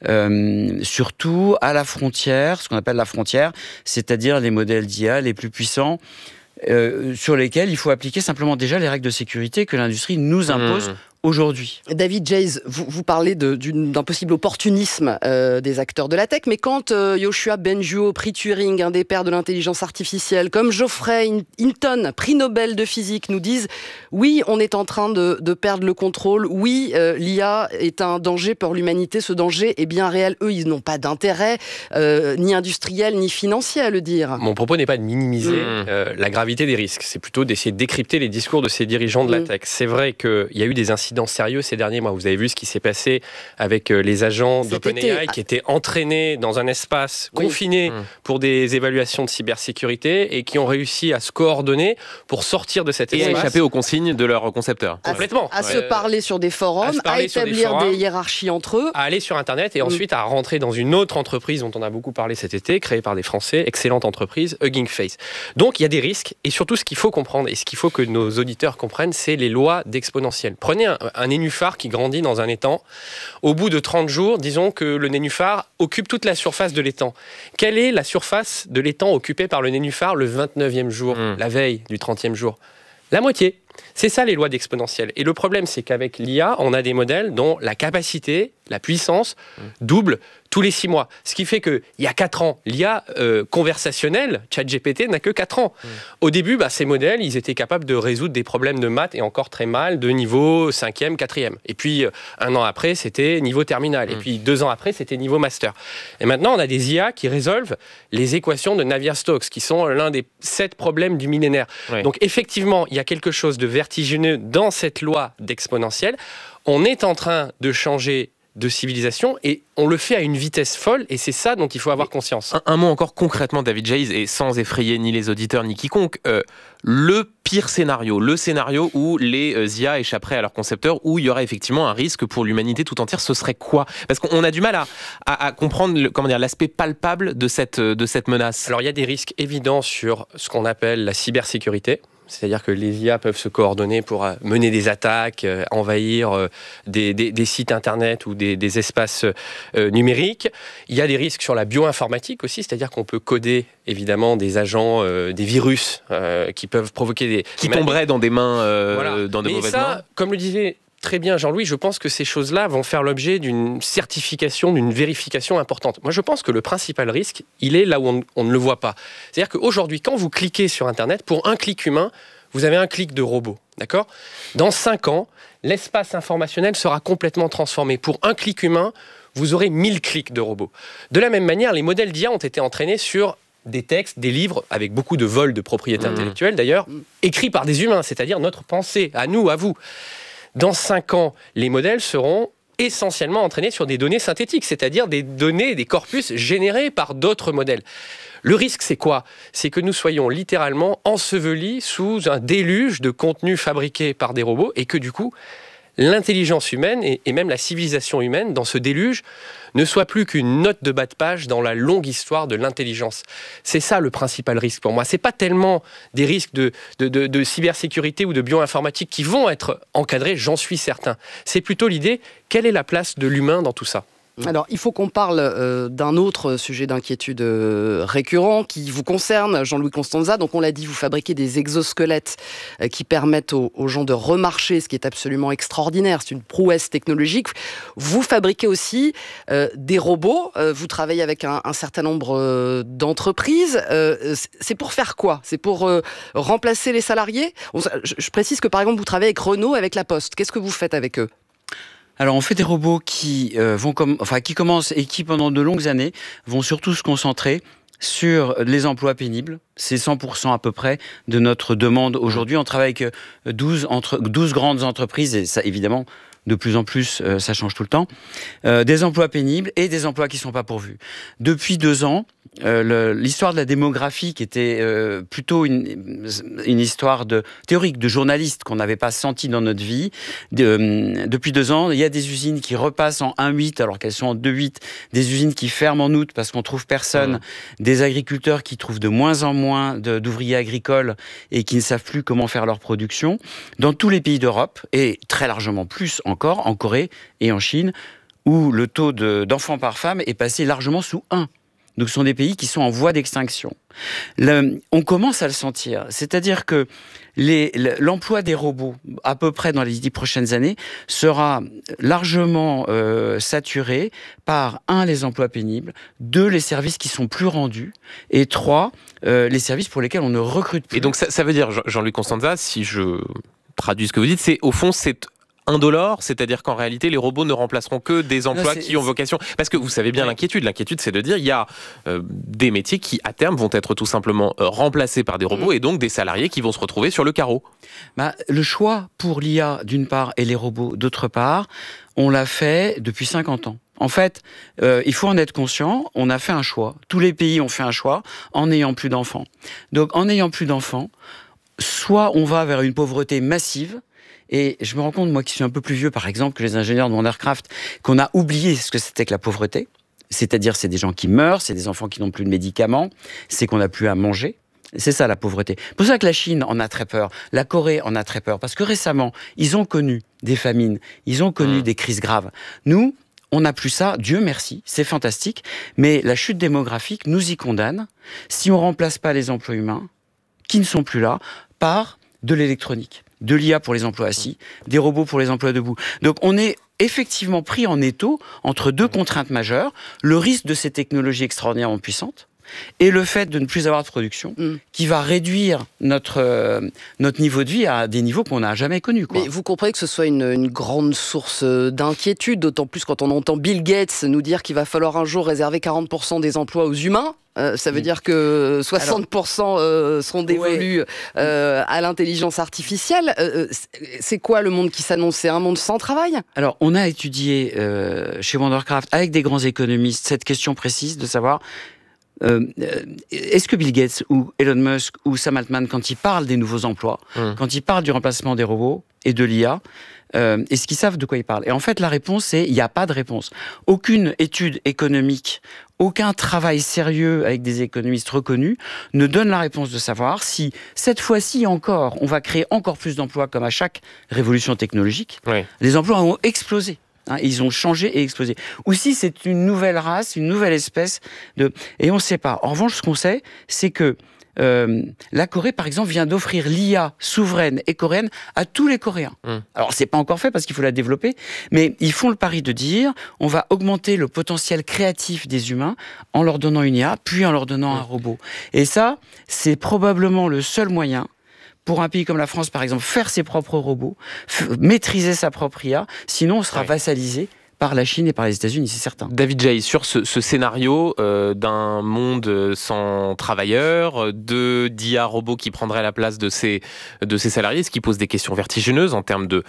Euh, surtout à la frontière, ce qu'on appelle la frontière, c'est-à-dire les modèles d'I A les plus puissants, Euh, sur lesquels il faut appliquer simplement déjà les règles de sécurité que l'industrie nous impose mmh. aujourd'hui. David Jayes, vous, vous parlez de, d'une, d'un possible opportunisme euh, des acteurs de la tech, mais quand euh, Yoshua Bengio, prix Turing, un des pères de l'intelligence artificielle, comme Geoffrey Hinton, prix Nobel de physique, nous disent « Oui, on est en train de, de perdre le contrôle. Oui, euh, l'I A est un danger pour l'humanité. Ce danger est bien réel. » Eux, ils n'ont pas d'intérêt, euh, ni industriel, ni financier à le dire. Mon propos n'est pas de minimiser Mmh. euh, la gravité des risques. C'est plutôt d'essayer de décrypter les discours de ces dirigeants de la tech. C'est vrai qu'il y a eu des incidents sérieux ces derniers mois. Vous avez vu ce qui s'est passé avec les agents d'OpenAI qui étaient entraînés dans un espace oui. confiné mmh. pour des évaluations de cybersécurité et qui ont réussi à se coordonner pour sortir de cet et espace. Et à échapper aux consignes de leurs concepteurs. À Complètement. À ouais. se parler sur des forums, à, à établir des, forums, des hiérarchies entre eux. À aller sur Internet et mmh. ensuite à rentrer dans une autre entreprise dont on a beaucoup parlé cet été, créée par des Français, excellente entreprise, Hugging Face. Donc il y a des risques et surtout ce qu'il faut comprendre et ce qu'il faut que nos auditeurs comprennent, c'est les lois d'exponentielle. Prenez un, un nénuphar qui grandit dans un étang. Au bout de trente jours, disons que le nénuphar occupe toute la surface de l'étang. Quelle est la surface de l'étang occupée par le nénuphar le vingt-neuvième jour, mmh. la veille du trentième jour ? La moitié. C'est ça les lois d'exponentielle. Et le problème, c'est qu'avec l'I A, on a des modèles dont la capacité, la puissance, mmh. double tous les six mois. Ce qui fait qu'il y a quatre ans, l'I A euh, conversationnelle, ChatGPT, n'a que quatre ans. Mmh. Au début, bah, ces modèles, ils étaient capables de résoudre des problèmes de maths, et encore très mal, de niveau cinquième, quatrième. Et puis, euh, un an après, c'était niveau terminal. Mmh. Et puis, deux ans après, c'était niveau master. Et maintenant, on a des I A qui résolvent les équations de Navier-Stokes, qui sont l'un des sept problèmes du millénaire. Ouais. Donc, effectivement, il y a quelque chose de vertigineux dans cette loi d'exponentielle. On est en train de changer de civilisation et on le fait à une vitesse folle et c'est ça dont il faut avoir conscience. Un, un mot encore concrètement, David Jayes, et sans effrayer ni les auditeurs ni quiconque, euh, le pire scénario, le scénario où les euh, I A échapperaient à leurs concepteurs, où il y aurait effectivement un risque pour l'humanité tout entière, ce serait quoi ? Parce qu'on a du mal à, à, à comprendre le, comment dire, l'aspect palpable de cette, de cette menace. Alors il y a des risques évidents sur ce qu'on appelle la cybersécurité. C'est-à-dire que les I A peuvent se coordonner pour mener des attaques, euh, envahir euh, des, des, des sites internet ou des, des espaces euh, numériques. Il y a des risques sur la bioinformatique aussi, c'est-à-dire qu'on peut coder évidemment des agents, euh, des virus euh, qui peuvent provoquer des... Qui tomberaient dans des mains, euh, voilà. dans de Mais mauvaises ça, mains. Comme le disait très bien Jean-Louis, je pense que ces choses-là vont faire l'objet d'une certification, d'une vérification importante. Moi, je pense que le principal risque, il est là où on, on ne le voit pas. C'est-à-dire qu'aujourd'hui, quand vous cliquez sur Internet, pour un clic humain, vous avez un clic de robot, d'accord ? Dans cinq ans, l'espace informationnel sera complètement transformé. Pour un clic humain, vous aurez mille clics de robot. De la même manière, les modèles d'I A ont été entraînés sur des textes, des livres, avec beaucoup de vols de propriété mmh. intellectuelle d'ailleurs, mmh. écrits par des humains, c'est-à-dire notre pensée, à nous, à vous. Dans cinq ans, les modèles seront essentiellement entraînés sur des données synthétiques, c'est-à-dire des données, des corpus générés par d'autres modèles. Le risque, c'est quoi ? C'est que nous soyons littéralement ensevelis sous un déluge de contenus fabriqués par des robots et que du coup, l'intelligence humaine et, et même la civilisation humaine, dans ce déluge, ne soit plus qu'une note de bas de page dans la longue histoire de l'intelligence. C'est ça le principal risque pour moi. C'est pas tellement des risques de, de, de, de cybersécurité ou de bioinformatique qui vont être encadrés, j'en suis certain. C'est plutôt l'idée, quelle est la place de l'humain dans tout ça ? Alors, il faut qu'on parle euh, d'un autre sujet d'inquiétude euh, récurrent qui vous concerne, Jean-Louis Constanza. Donc, on l'a dit, vous fabriquez des exosquelettes euh, qui permettent aux, aux gens de remarcher, ce qui est absolument extraordinaire. C'est une prouesse technologique. Vous fabriquez aussi euh, des robots. Euh, vous travaillez avec un, un certain nombre euh, d'entreprises. Euh, c'est pour faire quoi ? C'est pour euh, remplacer les salariés ? On, je, je précise que, par exemple, vous travaillez avec Renault, avec La Poste. Qu'est-ce que vous faites avec eux ? Alors, on fait des robots qui euh, vont comme, enfin, qui commencent et qui, pendant de longues années, vont surtout se concentrer sur les emplois pénibles. C'est cent pour cent à peu près de notre demande aujourd'hui. On travaille avec douze, entre, douze grandes entreprises et ça, évidemment, de plus en plus, euh, ça change tout le temps. Euh, des emplois pénibles et des emplois qui ne sont pas pourvus. Depuis deux ans, euh, le, l'histoire de la démographie, qui était euh, plutôt une, une histoire de, théorique de journaliste qu'on n'avait pas senti dans notre vie, de, euh, depuis deux ans, il y a des usines qui repassent en un huit alors qu'elles sont en deux huit, des usines qui ferment en août parce qu'on ne trouve personne, mmh. des agriculteurs qui trouvent de moins en moins de, d'ouvriers agricoles et qui ne savent plus comment faire leur production. Dans tous les pays d'Europe, et très largement plus en encore en Corée et en Chine, où le taux de, d'enfants par femme est passé largement sous un. Donc ce sont des pays qui sont en voie d'extinction. Le, on commence à le sentir. C'est-à-dire que les, l'emploi des robots, à peu près dans les dix prochaines années, sera largement euh, saturé par, un, les emplois pénibles, deux, les services qui sont plus rendus, et trois, euh, les services pour lesquels on ne recrute plus. Et donc ça, ça veut dire, Jean-Luc Constanza, si je traduis ce que vous dites, c'est au fond, c'est indolore, c'est-à-dire qu'en réalité, les robots ne remplaceront que des emplois non, qui ont vocation... Parce que vous savez bien ouais. l'inquiétude. L'inquiétude, c'est de dire il y a euh, des métiers qui, à terme, vont être tout simplement euh, remplacés par des robots mmh. et donc des salariés qui vont se retrouver sur le carreau. Bah, le choix pour l'I A, d'une part, et les robots, d'autre part, on l'a fait depuis cinquante ans. En fait, euh, il faut en être conscient, on a fait un choix. Tous les pays ont fait un choix en n'ayant plus d'enfants. Donc, en n'ayant plus d'enfants, soit on va vers une pauvreté massive. Et je me rends compte, moi qui suis un peu plus vieux, par exemple, que les ingénieurs de mon aircraft, qu'on a oublié ce que c'était que la pauvreté. C'est-à-dire, c'est des gens qui meurent, c'est des enfants qui n'ont plus de médicaments, c'est qu'on n'a plus à manger. C'est ça, la pauvreté. C'est pour ça que la Chine en a très peur, la Corée en a très peur, parce que récemment, ils ont connu des famines, ils ont connu mmh. des crises graves. Nous, on n'a plus ça, Dieu merci, c'est fantastique, mais la chute démographique nous y condamne si on ne remplace pas les emplois humains, qui ne sont plus là, par de l'électronique. De l'I A pour les emplois assis, des robots pour les emplois debout. Donc on est effectivement pris en étau entre deux contraintes majeures, le risque de ces technologies extraordinairement puissantes et le fait de ne plus avoir de production mmh. qui va réduire notre, euh, notre niveau de vie à des niveaux qu'on n'a jamais connus. Quoi. Mais vous comprenez que ce soit une, une grande source d'inquiétude, d'autant plus quand on entend Bill Gates nous dire qu'il va falloir un jour réserver quarante pour cent des emplois aux humains. Euh, ça veut dire que soixante pour cent euh, seront dévolus ouais. euh, à l'intelligence artificielle. Euh, c'est quoi le monde qui s'annonce ? C'est un monde sans travail ? Alors, on a étudié euh, chez Wondercraft, avec des grands économistes, cette question précise de savoir... Euh, est-ce que Bill Gates ou Elon Musk ou Sam Altman, quand ils parlent des nouveaux emplois, mmh. quand ils parlent du remplacement des robots et de l'I A, euh, est-ce qu'ils savent de quoi ils parlent ? Et en fait, la réponse, c'est il n'y a pas de réponse. Aucune étude économique, aucun travail sérieux avec des économistes reconnus ne donne la réponse de savoir si, cette fois-ci encore, on va créer encore plus d'emplois comme à chaque révolution technologique. Oui. Les emplois ont explosé. Hein, ils ont changé et explosé. Ou si c'est une nouvelle race, une nouvelle espèce de... Et on ne sait pas. En revanche, ce qu'on sait, c'est que euh, la Corée, par exemple, vient d'offrir l'I A souveraine et coréenne à tous les Coréens. Mmh. Alors, c'est pas encore fait parce qu'il faut la développer, mais ils font le pari de dire on va augmenter le potentiel créatif des humains en leur donnant une I A, puis en leur donnant mmh. un robot. Et ça, c'est probablement le seul moyen pour un pays comme la France, par exemple, faire ses propres robots, f- maîtriser sa propre I A, sinon on sera ouais. vassalisé par la Chine et par les États-Unis, c'est certain. David Jay, sur ce, ce scénario euh, d'un monde sans travailleurs, de d'I A robots qui prendraient la place de ces, de ces salariés, ce qui pose des questions vertigineuses en termes de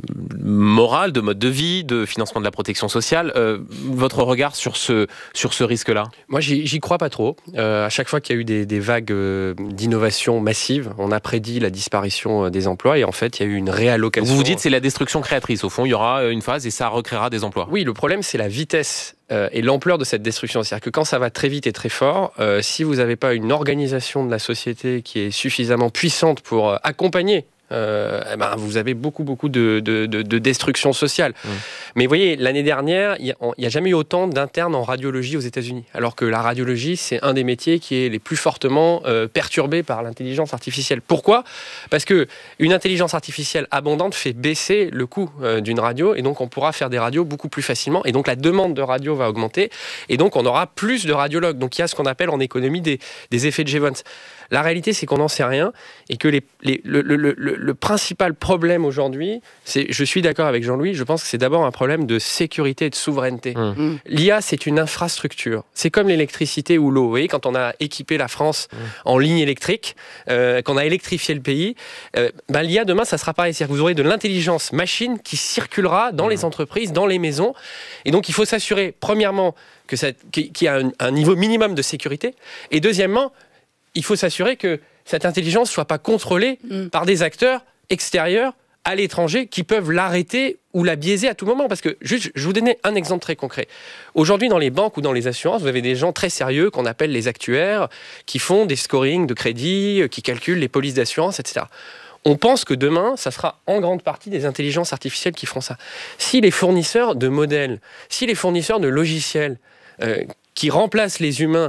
morale, de mode de vie, de financement de la protection sociale. Euh, votre regard sur ce, sur ce risque-là ? Moi, j'y, j'y crois pas trop. Euh, à chaque fois qu'il y a eu des, des vagues euh, d'innovation massive, on a prédit la disparition des emplois et en fait, il y a eu une réallocation. Vous vous dites que c'est la destruction créatrice. Au fond, il y aura une phase et ça recréera des emplois. Oui, le problème, c'est la vitesse euh, et l'ampleur de cette destruction. C'est-à-dire que quand ça va très vite et très fort, euh, si vous n'avez pas une organisation de la société qui est suffisamment puissante pour euh, accompagner Euh, eh ben, vous avez beaucoup, beaucoup de, de, de, de destruction sociale. Mmh. Mais vous voyez, l'année dernière, il n'y a, a jamais eu autant d'internes en radiologie aux États-Unis. Alors que la radiologie, c'est un des métiers qui est les plus fortement euh, perturbés par l'intelligence artificielle. Pourquoi ? Parce qu'une intelligence artificielle abondante fait baisser le coût euh, d'une radio et donc on pourra faire des radios beaucoup plus facilement. Et donc la demande de radio va augmenter et donc on aura plus de radiologues. Donc il y a ce qu'on appelle en économie des, des effets de Jevons. La réalité, c'est qu'on n'en sait rien et que les, les, le, le, le, le principal problème aujourd'hui, c'est, je suis d'accord avec Jean-Louis, je pense que c'est d'abord un problème de sécurité et de souveraineté. Mmh. L'I A, c'est une infrastructure. C'est comme l'électricité ou l'eau. Vous voyez, quand on a équipé la France mmh. en ligne électrique, euh, qu'on a électrifié le pays, euh, ben, l'I A, demain, ça sera pareil. C'est-à-dire que vous aurez de l'intelligence machine qui circulera dans mmh. les entreprises, dans les maisons. Et donc, il faut s'assurer, premièrement, que ça, qu'il y a un, un niveau minimum de sécurité. Et deuxièmement, il faut s'assurer que cette intelligence ne soit pas contrôlée mmh. par des acteurs extérieurs à l'étranger qui peuvent l'arrêter ou la biaiser à tout moment. Parce que, juste, je vous donner un exemple très concret. Aujourd'hui, dans les banques ou dans les assurances, vous avez des gens très sérieux qu'on appelle les actuaires, qui font des scorings de crédit, qui calculent les polices d'assurance, et cetera. On pense que demain, ça sera en grande partie des intelligences artificielles qui feront ça. Si les fournisseurs de modèles, si les fournisseurs de logiciels euh, qui remplacent les humains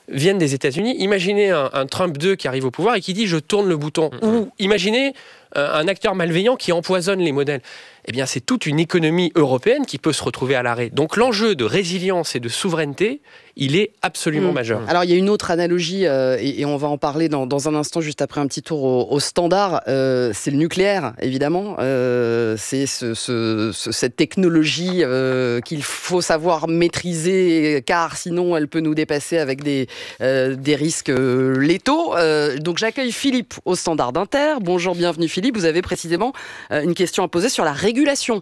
viennent des États-Unis. Imaginez un, un Trump deux qui arrive au pouvoir et qui dit « je tourne le bouton mmh. ». Ou imaginez euh, un acteur malveillant qui empoisonne les modèles. Eh bien, c'est toute une économie européenne qui peut se retrouver à l'arrêt. Donc, l'enjeu de résilience et de souveraineté, il est absolument mmh. majeur. Alors, il y a une autre analogie, euh, et, et on va en parler dans, dans un instant, juste après un petit tour au, au standard. Euh, c'est le nucléaire, évidemment. Euh, c'est ce, ce, ce, cette technologie euh, qu'il faut savoir maîtriser, car sinon, elle peut nous dépasser avec des, euh, des risques euh, létaux. Euh, donc, j'accueille Philippe au standard d'Inter. Bonjour, bienvenue Philippe. Vous avez précisément euh, une question à poser sur la régulation. Régulation.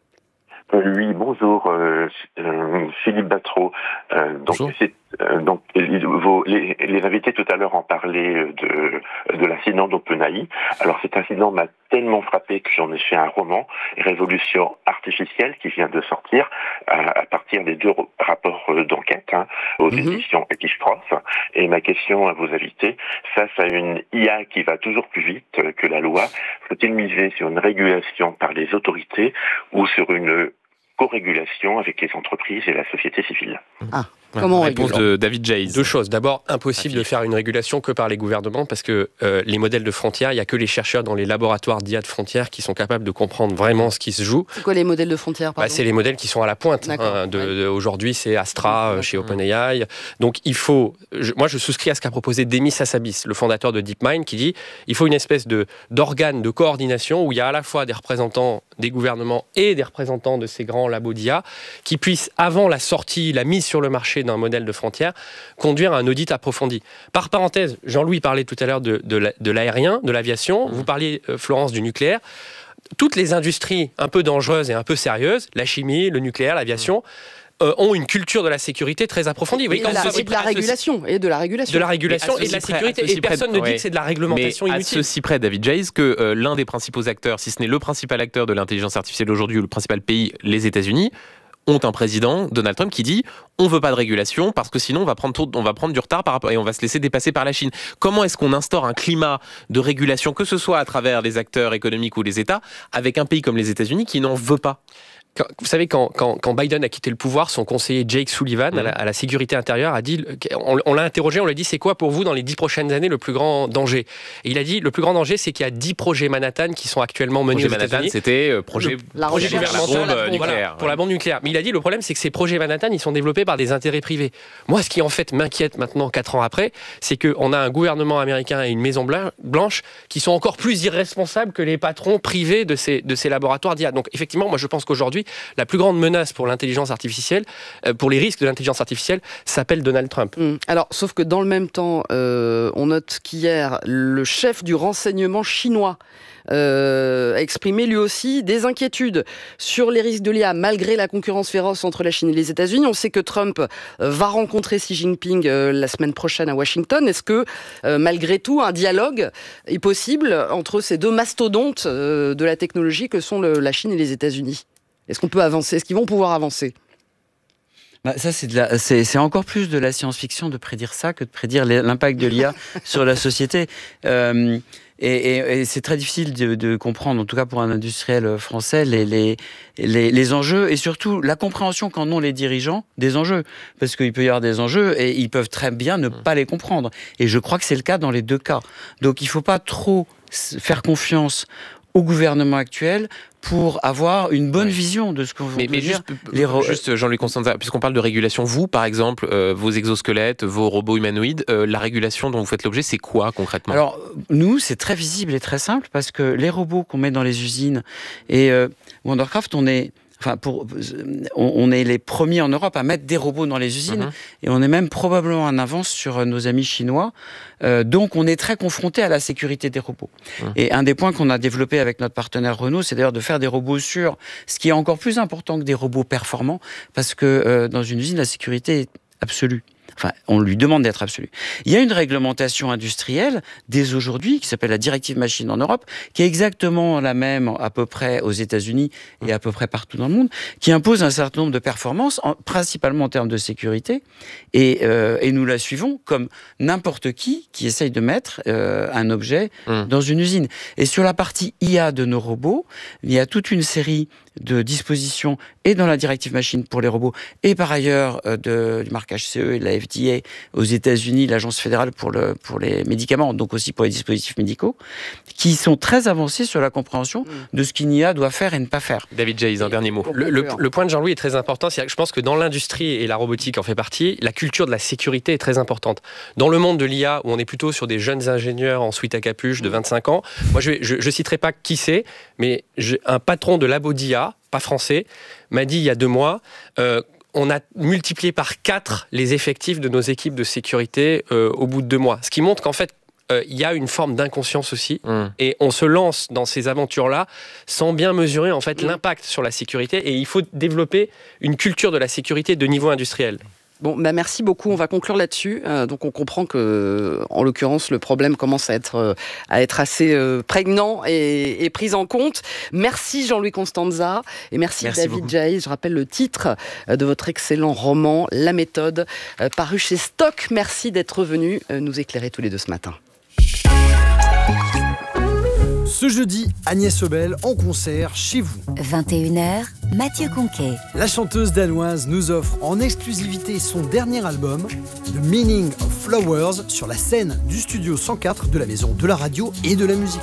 Euh, oui, bonjour, euh, euh, Philippe Batreau. Euh, donc, bonjour. C'est, euh, donc vos, les, les invités tout à l'heure en parlaient de, de l'incident d'OpenAI. Alors, cet incident m'a tellement frappé que j'en ai fait un roman, Révolution artificielle, qui vient de sortir à, à partir des deux rapports d'enquête hein, aux mm-hmm. éditions Epistrophe. Et ma question à vos invités, face à une I A qui va toujours plus vite que la loi, faut-il miser sur une régulation par les autorités ou sur une co-régulation avec les entreprises et la société civile? Ah. Ouais, Comment réponse de David Jayes. Deux choses. D'abord, impossible de faire une régulation que par les gouvernements parce que euh, les modèles de frontières, il n'y a que les chercheurs dans les laboratoires d'I A de frontières qui sont capables de comprendre vraiment ce qui se joue. C'est quoi les modèles de frontières bah, C'est les modèles qui sont à la pointe. Hein, de, de, aujourd'hui, c'est Astra euh, chez OpenAI. Donc, il faut... Je, moi, je souscris à ce qu'a proposé Demis Hassabis, le fondateur de DeepMind, qui dit il faut une espèce de, d'organe de coordination où il y a à la fois des représentants des gouvernements et des représentants de ces grands labos d'I A qui puissent, avant la sortie, la mise sur le marché d'un modèle de frontières, conduire à un audit approfondi. Par parenthèse, Jean-Louis parlait tout à l'heure de, de, la, de l'aérien, de l'aviation, mmh. vous parliez, euh, Florence, du nucléaire. Toutes les industries un peu dangereuses et un peu sérieuses, la chimie, le nucléaire, l'aviation, mmh. euh, ont une culture de la sécurité très approfondie. Et, quand la, vous et de la régulation. Et de la régulation. De la régulation et, et de la sécurité. Près, et personne près, ne dit ouais. que c'est de la réglementation mais inutile. À ceci près, David Jayes, que euh, l'un des principaux acteurs, si ce n'est le principal acteur de l'intelligence artificielle aujourd'hui, ou le principal pays, les États-Unis, ont un président, Donald Trump, qui dit on ne veut pas de régulation parce que sinon on va prendre, trop, on va prendre du retard par rapport, et on va se laisser dépasser par la Chine. Comment est-ce qu'on instaure un climat de régulation, que ce soit à travers les acteurs économiques ou les États, avec un pays comme les États-Unis qui n'en veut pas? Quand, vous savez, quand, quand, quand Biden a quitté le pouvoir, son conseiller Jake Sullivan, mmh. à, la, à la sécurité intérieure, a dit, on, on l'a interrogé, on lui a dit, c'est quoi pour vous dans les dix prochaines années le plus grand danger? Et il a dit, le plus grand danger, c'est qu'il y a dix projets Manhattan qui sont actuellement menés aux Manhattan, États-Unis. C'était euh, projet, le, projet gouvernemental la bombe nucléaire. Voilà, pour la bombe nucléaire. Mais il a dit, le problème, c'est que ces projets Manhattan, ils sont développés par des intérêts privés. Moi, ce qui en fait m'inquiète maintenant, quatre ans après, c'est qu'on a un gouvernement américain et une Maison Blanche qui sont encore plus irresponsables que les patrons privés de ces, de ces laboratoires d'I A. Donc, effectivement, moi, je pense qu'aujourd'hui, la plus grande menace pour l'intelligence artificielle, euh, pour les risques de l'intelligence artificielle, s'appelle Donald Trump. Mmh. Alors, sauf que dans le même temps, euh, on note qu'hier, le chef du renseignement chinois euh, a exprimé lui aussi des inquiétudes sur les risques de l'I A, malgré la concurrence féroce entre la Chine et les États-Unis. On sait que Trump euh, va rencontrer Xi Jinping euh, la semaine prochaine à Washington. Est-ce que, euh, malgré tout, un dialogue est possible entre ces deux mastodontes euh, de la technologie que sont le, la Chine et les États-Unis? Est-ce qu'on peut avancer? Est-ce qu'ils vont pouvoir avancer? Bah ça, c'est, de la, c'est, c'est encore plus de la science-fiction de prédire ça que de prédire l'impact de l'I A sur la société. Euh, et, et, et c'est très difficile de, de comprendre, en tout cas pour un industriel français, les, les, les, les enjeux et surtout la compréhension qu'en ont les dirigeants des enjeux. Parce qu'il peut y avoir des enjeux et ils peuvent très bien ne pas les comprendre. Et je crois que c'est le cas dans les deux cas. Donc il ne faut pas trop faire confiance au gouvernement actuel pour avoir une bonne ouais. vision de ce qu'on veut mais, mais dire. Juste, les ro- juste Jean-Louis Constanza, puisqu'on parle de régulation, vous, par exemple, euh, vos exosquelettes, vos robots humanoïdes, euh, la régulation dont vous faites l'objet, c'est quoi concrètement? Alors, nous, c'est très visible et très simple, parce que les robots qu'on met dans les usines, et euh, Wondercraft, on est... Enfin, pour, on, on est les premiers en Europe à mettre des robots dans les usines, mmh. et on est même probablement en avance sur nos amis chinois. Euh, donc, on est très confronté à la sécurité des robots. Mmh. Et un des points qu'on a développé avec notre partenaire Renault, c'est d'ailleurs de faire des robots sûrs, ce qui est encore plus important que des robots performants, parce que euh, dans une usine, la sécurité est absolue. Enfin, on lui demande d'être absolu. Il y a une réglementation industrielle, dès aujourd'hui, qui s'appelle la Directive Machine en Europe, qui est exactement la même à peu près aux États-Unis et à peu près partout dans le monde, qui impose un certain nombre de performances, en, principalement en termes de sécurité, et, euh, et nous la suivons comme n'importe qui qui essaye de mettre euh, un objet mmh. dans une usine. Et sur la partie I A de nos robots, il y a toute une série de dispositions, et dans la Directive Machine pour les robots, et par ailleurs euh, de, du marquage C E et de la F F D A aux États-Unis, l'Agence fédérale pour, le, pour les médicaments, donc aussi pour les dispositifs médicaux, qui sont très avancés sur la compréhension mmh. de ce qu'une I A doit faire et ne pas faire. David Jayes, un dernier mot. Le, le, le point de Jean-Louis est très important. C'est que je pense que dans l'industrie, et la robotique en fait partie, la culture de la sécurité est très importante. Dans le monde de l'I A, où on est plutôt sur des jeunes ingénieurs en sweat à capuche de vingt-cinq ans, moi je ne citerai pas qui c'est, mais je, un patron de labo d'I A, pas français, m'a dit il y a deux mois, euh, on a multiplié par quatre les effectifs de nos équipes de sécurité euh, au bout de deux mois. Ce qui montre qu'en fait, il euh, y a une forme d'inconscience aussi, mmh. et on se lance dans ces aventures-là sans bien mesurer en fait mmh. l'impact sur la sécurité, et il faut développer une culture de la sécurité de niveau industriel. Bon, bah merci beaucoup. On va conclure là-dessus. Euh, donc, on comprend que, en l'occurrence, le problème commence à être euh, à être assez euh, prégnant et, et pris en compte. Merci Jean-Louis Constanza et merci, merci David Jayes. Je rappelle le titre euh, de votre excellent roman La Méthode, euh, paru chez Stock. Merci d'être venus euh, nous éclairer tous les deux ce matin. Ce jeudi, Agnès Obel en concert chez vous. vingt et une heures, Mathieu Conquet. La chanteuse danoise nous offre en exclusivité son dernier album, The Meaning of Flowers, sur la scène du studio cent quatre de la Maison de la Radio et de la Musique.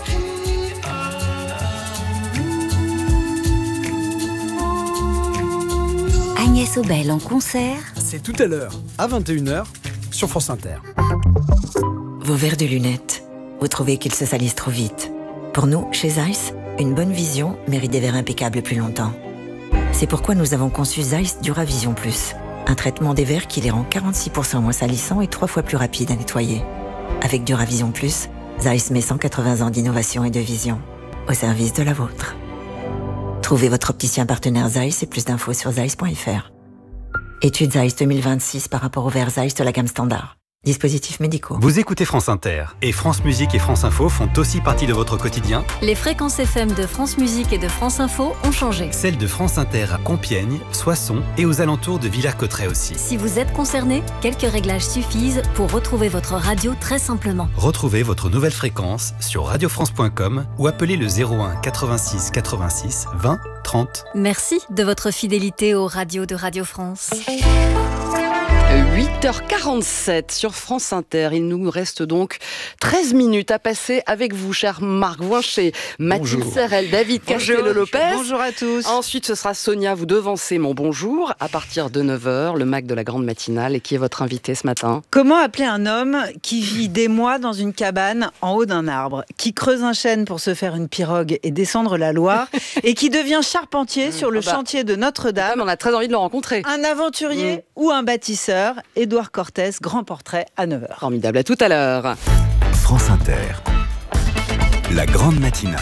Agnès Obel en concert. C'est tout à l'heure, à vingt et une heures, sur France Inter. Vos verres de lunettes, vous trouvez qu'ils se salissent trop vite. Pour nous, chez Zeiss, une bonne vision mérite des verres impeccables plus longtemps. C'est pourquoi nous avons conçu Zeiss Duravision Plus, un traitement des verres qui les rend quarante-six pour cent moins salissants et trois fois plus rapides à nettoyer. Avec Duravision Plus, Zeiss met cent quatre-vingts ans d'innovation et de vision au service de la vôtre. Trouvez votre opticien partenaire Zeiss et plus d'infos sur zeiss point f r. Étude Zeiss deux mille vingt-six par rapport aux verres Zeiss de la gamme standard. Dispositifs médicaux. Vous écoutez France Inter et France Musique et France Info font aussi partie de votre quotidien. Les fréquences F M de France Musique et de France Info ont changé. Celles de France Inter à Compiègne, Soissons et aux alentours de Villers-Cotterêts aussi. Si vous êtes concerné, quelques réglages suffisent pour retrouver votre radio très simplement. Retrouvez votre nouvelle fréquence sur radio france point com ou appelez le zéro un quatre-vingt-six quatre-vingt-six vingt trente. Merci de votre fidélité aux radios de Radio France. huit heures quarante-sept sur France Inter. Il nous reste donc treize minutes à passer avec vous, cher Marc Voincher, Mathilde Serrel, David Castello-Lopez. Bonjour à tous. Ensuite, ce sera Sonia, vous devancez mon bonjour à partir de neuf heures, le Mac de la grande matinale. Et qui est votre invité ce matin? Comment appeler un homme qui vit des mois dans une cabane en haut d'un arbre, qui creuse un chêne pour se faire une pirogue et descendre la Loire, et qui devient charpentier sur le ah bah, chantier de Notre-Dame? On a très envie de le rencontrer. Un aventurier mmh. ou un bâtisseur? Édouard Cortés, grand portrait à neuf heures. Formidable, à tout à l'heure. France Inter, la grande matinale.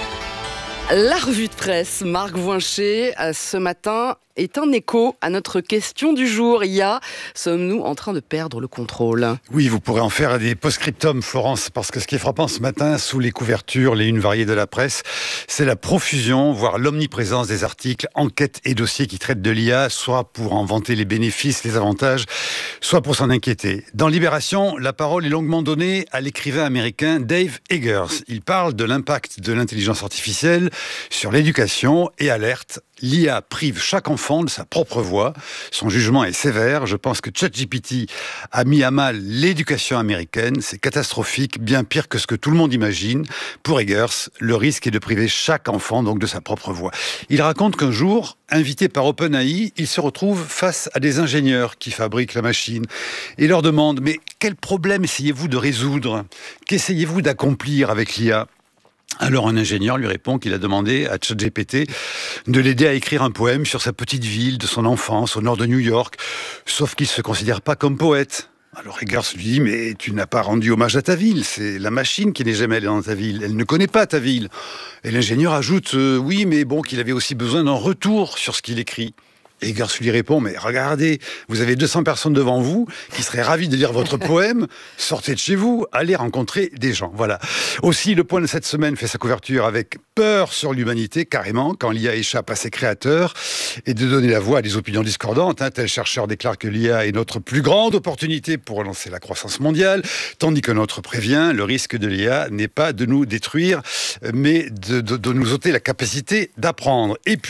La revue de presse, Marc Voincher, ce matin, est un écho à notre question du jour. Il y a, sommes-nous en train de perdre le contrôle? Oui, vous pourrez en faire des post-scriptum, Florence, parce que ce qui est frappant ce matin, sous les couvertures, les unes variées de la presse, c'est la profusion, voire l'omniprésence des articles, enquêtes et dossiers qui traitent de l'I A, soit pour en vanter les bénéfices, les avantages, soit pour s'en inquiéter. Dans Libération, la parole est longuement donnée à l'écrivain américain Dave Eggers. Il parle de l'impact de l'intelligence artificielle sur l'éducation et alerte: l'I A prive chaque enfant de sa propre voix. Son jugement est sévère. Je pense que ChatGPT a mis à mal l'éducation américaine. C'est catastrophique, bien pire que ce que tout le monde imagine. Pour Eggers, le risque est de priver chaque enfant donc de sa propre voix. Il raconte qu'un jour, invité par OpenAI, il se retrouve face à des ingénieurs qui fabriquent la machine et leur demande: mais quel problème essayez-vous de résoudre? Qu'essayez-vous d'accomplir avec l'I A? Alors un ingénieur lui répond qu'il a demandé à ChatGPT de l'aider à écrire un poème sur sa petite ville de son enfance au nord de New York, sauf qu'il ne se considère pas comme poète. Alors Eggers lui dit: mais tu n'as pas rendu hommage à ta ville, c'est la machine qui n'est jamais allée dans ta ville, elle ne connaît pas ta ville. Et l'ingénieur ajoute euh, oui, mais bon, qu'il avait aussi besoin d'un retour sur ce qu'il écrit. Et Eggers lui répond: mais regardez, vous avez deux cents personnes devant vous qui seraient ravies de lire votre poème, sortez de chez vous, allez rencontrer des gens. Voilà. Aussi, Le Point de cette semaine fait sa couverture avec peur sur l'humanité, carrément, quand l'I A échappe à ses créateurs, et de donner la voix à des opinions discordantes. Hein. Tel chercheur déclare que l'I A est notre plus grande opportunité pour relancer la croissance mondiale, tandis que notre prévient: le risque de l'I A n'est pas de nous détruire, mais de, de, de nous ôter la capacité d'apprendre. Et puis,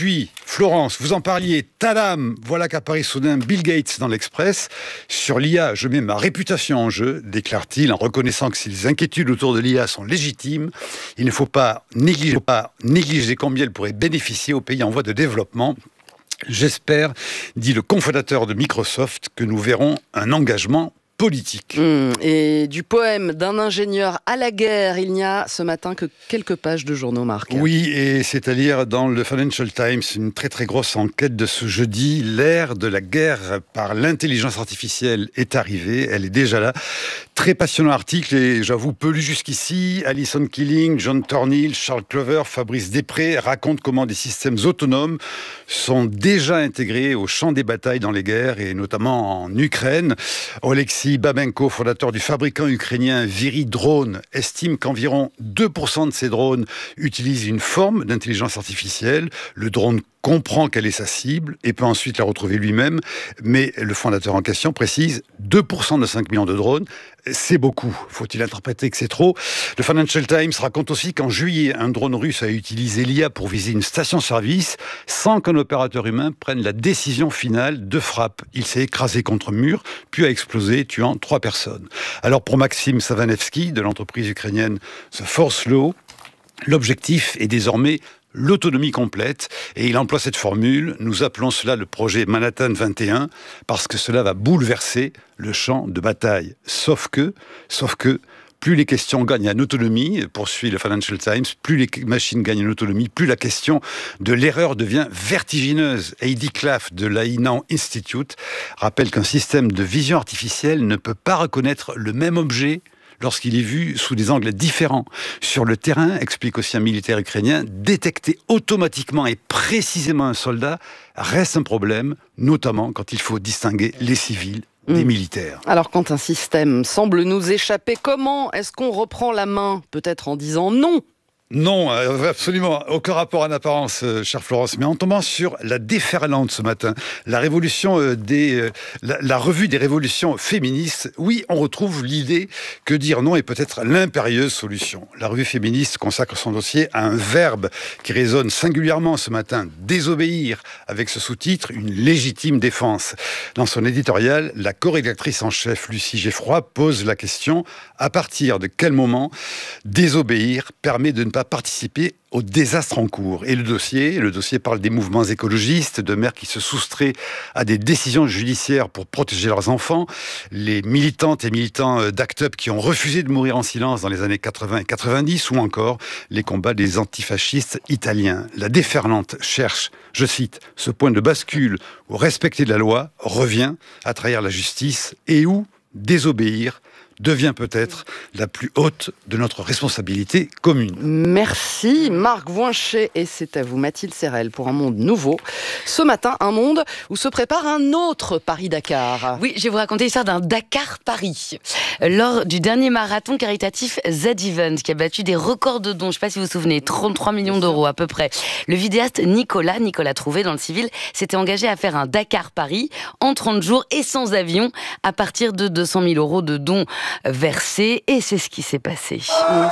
Florence, vous en parliez, tadam, voilà qu'apparaît soudain Bill Gates dans l'Express. Sur l'I A, je mets ma réputation en jeu, déclare-t-il, en reconnaissant que si les inquiétudes autour de l'I A sont légitimes, il ne faut pas négliger, pas négliger combien elle pourrait bénéficier aux pays en voie de développement. J'espère, dit le cofondateur de Microsoft, que nous verrons un engagement politique. Mmh, et du poème d'un ingénieur à la guerre, il n'y a ce matin que quelques pages de journaux, Marc. Oui, et c'est à lire dans le Financial Times, une très très grosse enquête de ce jeudi. L'ère de la guerre par l'intelligence artificielle est arrivée, elle est déjà là. Très passionnant article, et j'avoue peu lu jusqu'ici. Alison Killing, John Thornhill, Charles Clover, Fabrice Després racontent comment des systèmes autonomes sont déjà intégrés au champ des batailles dans les guerres, et notamment en Ukraine. Oleksiy Babenko, fondateur du fabricant ukrainien Viri Drone, estime qu'environ deux pour cent de ces drones utilisent une forme d'intelligence artificielle. Le drone comprend quelle est sa cible et peut ensuite la retrouver lui-même. Mais le fondateur en question précise deux pour cent de cinq millions de drones, c'est beaucoup. Faut-il interpréter que c'est trop ? Le Financial Times raconte aussi qu'en juillet, un drone russe a utilisé l'I A pour viser une station-service sans qu'un opérateur humain prenne la décision finale de frappe. Il s'est écrasé contre un mur, puis a explosé, tuant trois personnes. Alors pour Maxime Savanevski, de l'entreprise ukrainienne The Force Law, l'objectif est désormais l'autonomie complète, et il emploie cette formule. Nous appelons cela le projet Manhattan vingt et un, parce que cela va bouleverser le champ de bataille. Sauf que, sauf que, plus les questions gagnent en autonomie, poursuit le Financial Times, plus les machines gagnent en autonomie, plus la question de l'erreur devient vertigineuse. Heidi Klaff de l'Ainan Institute rappelle qu'un système de vision artificielle ne peut pas reconnaître le même objet lorsqu'il est vu sous des angles différents. Sur le terrain, explique aussi un militaire ukrainien, détecter automatiquement et précisément un soldat reste un problème, notamment quand il faut distinguer les civils des mmh. militaires. Alors quand un système semble nous échapper, comment est-ce qu'on reprend la main ? Peut-être en disant non. Non, absolument aucun rapport en apparence, chère Florence, mais en tombant sur la déferlante ce matin, la révolution des, la, la revue des révolutions féministes, oui, on retrouve l'idée que dire non est peut-être l'impérieuse solution. La revue féministe consacre son dossier à un verbe qui résonne singulièrement ce matin, désobéir, avec ce sous-titre, une légitime défense. Dans son éditorial, la co-rédactrice en chef Lucie Geffroy pose la question, à partir de quel moment désobéir permet de ne pas participer au désastre en cours. Et le dossier, le dossier parle des mouvements écologistes, de mères qui se soustraient à des décisions judiciaires pour protéger leurs enfants, les militantes et militants d'Act Up qui ont refusé de mourir en silence dans les années quatre-vingts et quatre-vingt-dix, ou encore les combats des antifascistes italiens. La déferlante cherche, je cite, ce point de bascule où respecter la loi revient à trahir la justice et où désobéir devient peut-être la plus haute de notre responsabilité commune. Merci Marc Voinchet, et c'est à vous Mathilde Serrel pour un monde nouveau. Ce matin, un monde où se prépare un autre Paris-Dakar. Oui, je vais vous raconter l'histoire d'un Dakar-Paris. Lors du dernier marathon caritatif Z-Event, qui a battu des records de dons, je ne sais pas si vous vous souvenez, trente-trois millions d'euros à peu près, le vidéaste Nicolas, Nicolas Trouvé dans le civil, s'était engagé à faire un Dakar-Paris en trente jours et sans avion à partir de deux cent mille euros de dons versé, et c'est ce qui s'est passé.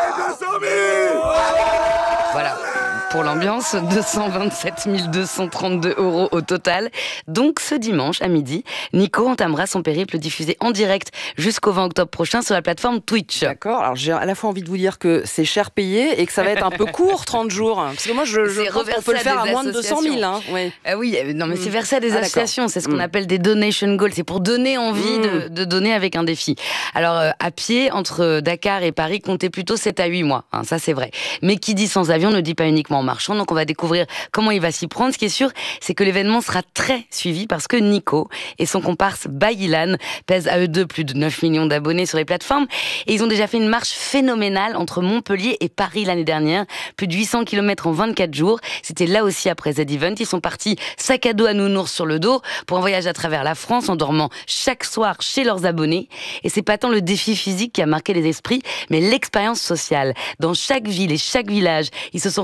Voilà. Pour l'ambiance, deux cent vingt-sept mille deux cent trente-deux euros au total. Donc ce dimanche à midi, Nico entamera son périple diffusé en direct jusqu'au vingt octobre prochain sur la plateforme Twitch. D'accord, alors j'ai à la fois envie de vous dire que c'est cher payé et que ça va être un peu court, trente jours. Parce que moi, je, je pense qu'on peut le faire à moins de deux cent mille. Hein. Oui. Ah oui, non mais c'est versé à des ah, associations, c'est ce qu'on mmh. appelle des donation goals. C'est pour donner envie mmh. de, de donner avec un défi. Alors euh, à pied, entre Dakar et Paris, comptez plutôt sept à huit mois, hein, ça c'est vrai. Mais qui dit sans avion ne dit pas uniquement en marchant, donc on va découvrir comment il va s'y prendre. Ce qui est sûr, c'est que l'événement sera très suivi parce que Nico et son comparse Bayilan pèsent à eux deux plus de neuf millions d'abonnés sur les plateformes, et ils ont déjà fait une marche phénoménale entre Montpellier et Paris l'année dernière, plus de huit cents kilomètres en vingt-quatre jours. C'était là aussi après Z-Event. Ils sont partis sac à dos à nounours sur le dos pour un voyage à travers la France en dormant chaque soir chez leurs abonnés. Et c'est pas tant le défi physique qui a marqué les esprits, mais l'expérience sociale. Dans chaque ville et chaque village, ils se sont retrouvés face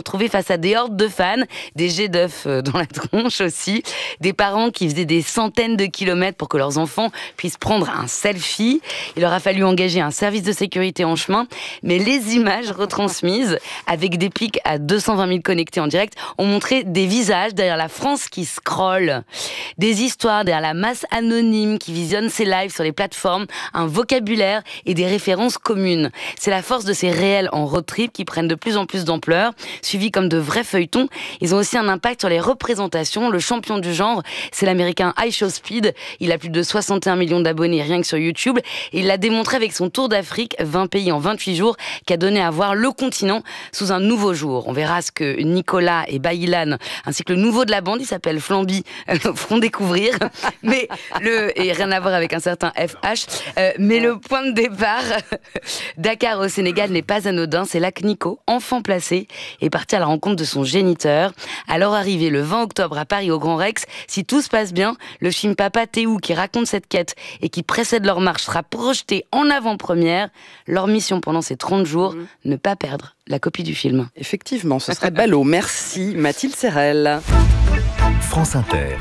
face à des hordes de fans, des jets d'œufs dans la tronche aussi, des parents qui faisaient des centaines de kilomètres pour que leurs enfants puissent prendre un selfie. Il leur a fallu engager un service de sécurité en chemin, mais les images retransmises, avec des pics à deux cent vingt mille connectés en direct, ont montré des visages derrière la France qui scrolle, des histoires derrière la masse anonyme qui visionne ces lives sur les plateformes, un vocabulaire et des références communes. C'est la force de ces réels en road trip qui prennent de plus en plus d'ampleur, suivis comme de vrais feuilletons. Ils ont aussi un impact sur les représentations. Le champion du genre, c'est l'américain iShowSpeed. Il a plus de soixante et un millions d'abonnés rien que sur YouTube. Et il l'a démontré avec son tour d'Afrique, vingt pays en vingt-huit jours, qui a donné à voir le continent sous un nouveau jour. On verra ce que Nicolas et Baïlan, ainsi que le nouveau de la bande, il s'appelle Flamby, euh, feront découvrir. Mais le, et rien à voir avec un certain F H. Euh, mais le point de départ, Dakar au Sénégal n'est pas anodin. C'est là que Nico, enfant placé, est parti à la rencontre de son géniteur. Alors arrivé le vingt octobre à Paris au Grand Rex, si tout se passe bien, le film Papa t'es où qui raconte cette quête et qui précède leur marche sera projeté en avant-première. Leur mission pendant ces trente jours, mmh. ne pas perdre la copie du film. Effectivement, ce serait ballot. Merci Mathilde Serrel. France Inter.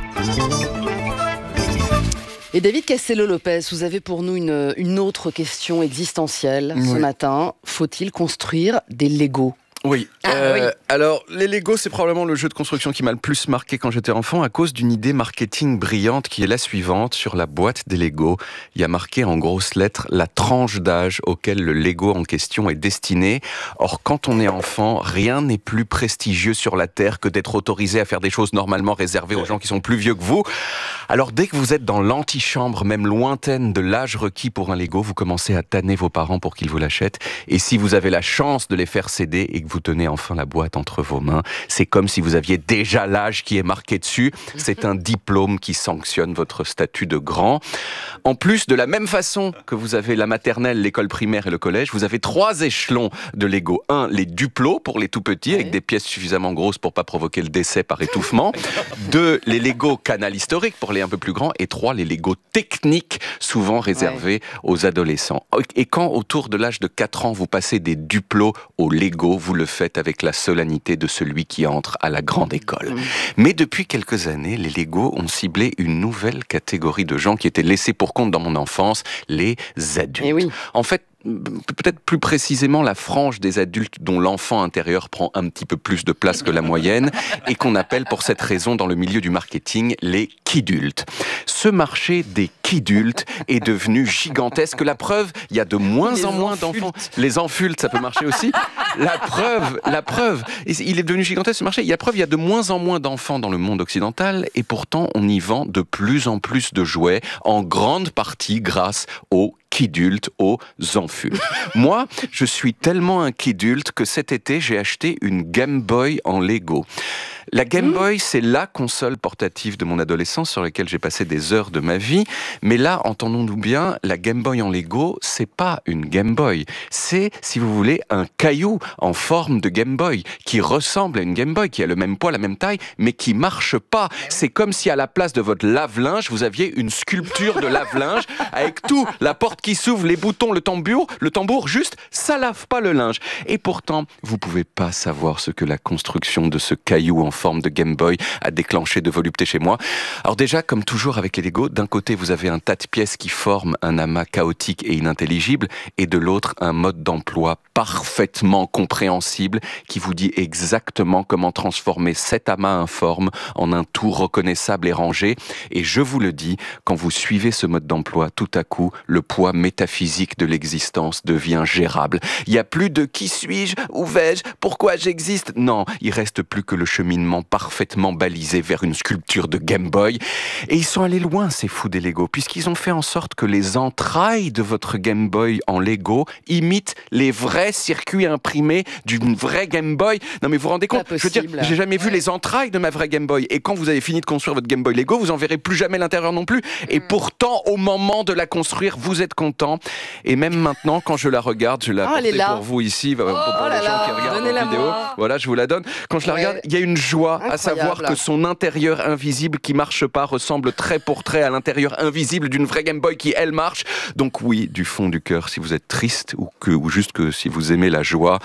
Et David Castello-Lopez, vous avez pour nous une, une autre question existentielle oui. ce matin. Faut-il construire des Legos ? Oui. Ah, euh, oui. Alors, les Lego, c'est probablement le jeu de construction qui m'a le plus marqué quand j'étais enfant à cause d'une idée marketing brillante qui est la suivante. Sur la boîte des Lego, il y a marqué en grosses lettres la tranche d'âge auquel le Lego en question est destiné. Or, quand on est enfant, rien n'est plus prestigieux sur la Terre que d'être autorisé à faire des choses normalement réservées aux gens qui sont plus vieux que vous. Alors, dès que vous êtes dans l'antichambre, même lointaine de l'âge requis pour un Lego, vous commencez à tanner vos parents pour qu'ils vous l'achètent. Et si vous avez la chance de les faire céder et que vous tenez enfin la boîte entre vos mains, c'est comme si vous aviez déjà l'âge qui est marqué dessus. C'est un diplôme qui sanctionne votre statut de grand. En plus, de la même façon que vous avez la maternelle, l'école primaire et le collège, vous avez trois échelons de Lego. Un, les duplos pour les tout petits, avec des pièces suffisamment grosses pour pas provoquer le décès par étouffement. Deux, les Lego canal historique pour les un peu plus grands. Et trois, les Lego techniques, souvent réservés ouais. aux adolescents. Et quand, autour de l'âge de quatre ans, vous passez des duplos au Lego, vous le faites avec la solennité de celui qui entre à la grande école. Mais depuis quelques années, les Lego ont ciblé une nouvelle catégorie de gens qui étaient laissés pour compte dans mon enfance, les adultes. Et oui. En fait, peut-être plus précisément la frange des adultes dont l'enfant intérieur prend un petit peu plus de place que la moyenne et qu'on appelle pour cette raison dans le milieu du marketing les kidultes. Ce marché des kidultes est devenu gigantesque. La preuve, il y a de moins les en moins enfultes. d'enfants. Les enfultes, ça peut marcher aussi. La preuve, la preuve, il est devenu gigantesque ce marché. Il y a preuve, il y a de moins en moins d'enfants dans le monde occidental et pourtant on y vend de plus en plus de jouets, en grande partie grâce aux kidultes, aux enfultes. Moi, je suis tellement un kidulte que cet été, j'ai acheté une Game Boy en Lego. La Game Boy, c'est la console portative de mon adolescence sur laquelle j'ai passé des heures de ma vie. Mais là, entendons-nous bien, la Game Boy en Lego, c'est pas une Game Boy. C'est, si vous voulez, un caillou en forme de Game Boy qui ressemble à une Game Boy, qui a le même poids, la même taille, mais qui marche pas. C'est comme si à la place de votre lave-linge, vous aviez une sculpture de lave-linge avec tout, la porte qui s'ouvre, les boutons, le tambour, le tambour, juste, ça lave pas le linge. Et pourtant, vous pouvez pas savoir ce que la construction de ce caillou en forme de Game Boy a déclenché de volupté chez moi. Alors déjà, comme toujours avec les Lego, d'un côté vous avez un tas de pièces qui forment un amas chaotique et inintelligible, et de l'autre un mode d'emploi parfaitement compréhensible qui vous dit exactement comment transformer cet amas informe en un tout reconnaissable et rangé. Et je vous le dis, quand vous suivez ce mode d'emploi, tout à coup, le poids métaphysique de l'existence devient gérable. Il n'y a plus de qui suis-je, où vais-je, pourquoi j'existe. Non, il reste plus que le cheminement parfaitement balisé vers une sculpture de Game Boy. Et ils sont allés loin, ces fous des Lego, puisqu'ils ont fait en sorte que les entrailles de votre Game Boy en Lego imitent les vrais circuits imprimés d'une vraie Game Boy. Non mais vous vous rendez compte, je veux dire, j'ai jamais vu les entrailles de ma vraie Game Boy. Et quand vous avez fini de construire votre Game Boy Lego, vous en verrez plus jamais l'intérieur non plus. Et pourtant, au moment de la construire, vous êtes content. Et même maintenant, quand je la regarde, je la oh, porte pour vous ici, pour, pour oh les gens là, qui regardent la vidéo. Moi. Voilà, je vous la donne. Quand je la regarde, il ouais. y a une joie incroyable à savoir que son intérieur invisible qui marche pas ressemble trait pour trait à l'intérieur invisible d'une vraie Game Boy qui, elle, marche. Donc oui, du fond du cœur, si vous êtes triste ou, que, ou juste que si vous aimez la joie,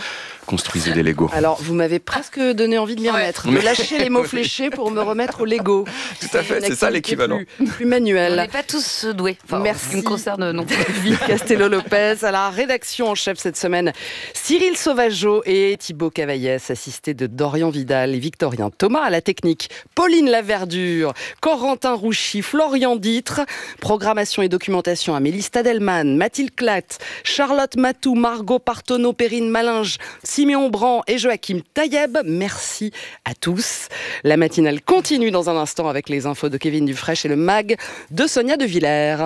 construisez des Lego. Alors, vous m'avez presque donné envie de m'y remettre, de lâcher les mots fléchés pour me remettre au Lego. Tout à fait, c'est ça l'équivalent. Plus, plus manuel. On n'est pas tous doués. Enfin, Merci. Ce qui me concerne, non. Vic Castello-Lopez, à la rédaction en chef cette semaine, Cyril Sauvageau et Thibaut Cavaillès, assistés de Dorian Vidal et Victorien Thomas à la technique, Pauline Laverdure, Corentin Rouchy, Florian Ditre, programmation et documentation Amélie Stadelman, Mathilde Clatte, Charlotte Matou, Margot Partonneau, Perrine Malinge, Siméon Brand et Joachim Taïeb. Merci à tous. La matinale continue dans un instant avec les infos de Kevin Dufresne et le mag de Sonia De Villers.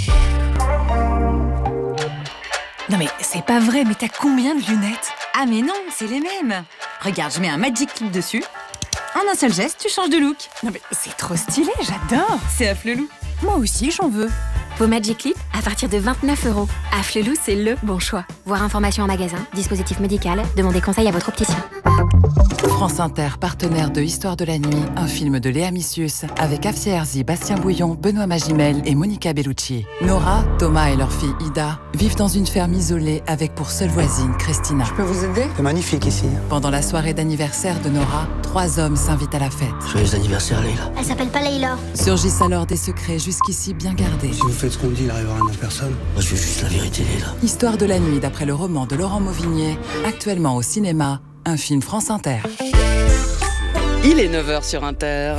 Non mais c'est pas vrai, mais t'as combien de lunettes? Ah mais non, c'est les mêmes. Regarde, je mets un Magic Clip dessus. En un seul geste, tu changes de look. Non mais c'est trop stylé, j'adore. C'est Afflelou. Moi aussi, j'en veux. Vos Magic Clip à partir de vingt-neuf euros. Afflelou, c'est le bon choix. Voir information en magasin, dispositif médical, demandez conseil à votre opticien. France Inter, partenaire de Histoire de la nuit, un film de Léa Missius avec Afsia Herzi, Bastien Bouillon, Benoît Magimel et Monica Bellucci. Nora, Thomas et leur fille Ida vivent dans une ferme isolée avec pour seule voisine Christina. Je peux vous aider? C'est magnifique ici. Pendant la soirée d'anniversaire de Nora, trois hommes s'invitent à la fête. Joyeux anniversaire, Leïla. Elle s'appelle pas Leïla. Surgissent alors des secrets jusqu'ici bien gardés. Si vous faites ce qu'on dit, il arrivera rien à personne. Moi, je veux juste la vérité, Leïla. Histoire de la nuit d'après le roman de Laurent Mauvigné, actuellement au cinéma, un film France Inter. Il est neuf heures sur Inter.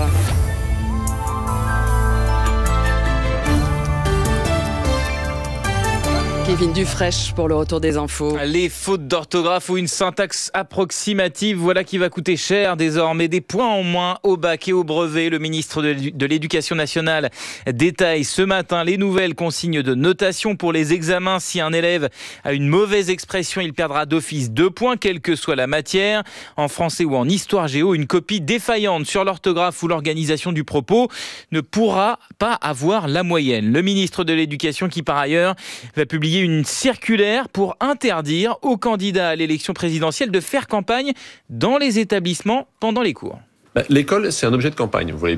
Kevin Dufresne pour le retour des infos. Les fautes d'orthographe ou une syntaxe approximative, voilà qui va coûter cher désormais. Des points en moins au bac et au brevet. Le ministre de l'Éducation nationale détaille ce matin les nouvelles consignes de notation pour les examens. Si un élève a une mauvaise expression, il perdra d'office deux points, quelle que soit la matière. En français ou en histoire géo, une copie défaillante sur l'orthographe ou l'organisation du propos ne pourra pas avoir la moyenne. Le ministre de l'Éducation qui, par ailleurs, va publier une circulaire pour interdire aux candidats à l'élection présidentielle de faire campagne dans les établissements pendant les cours. L'école, c'est un objet de campagne. Vous voulez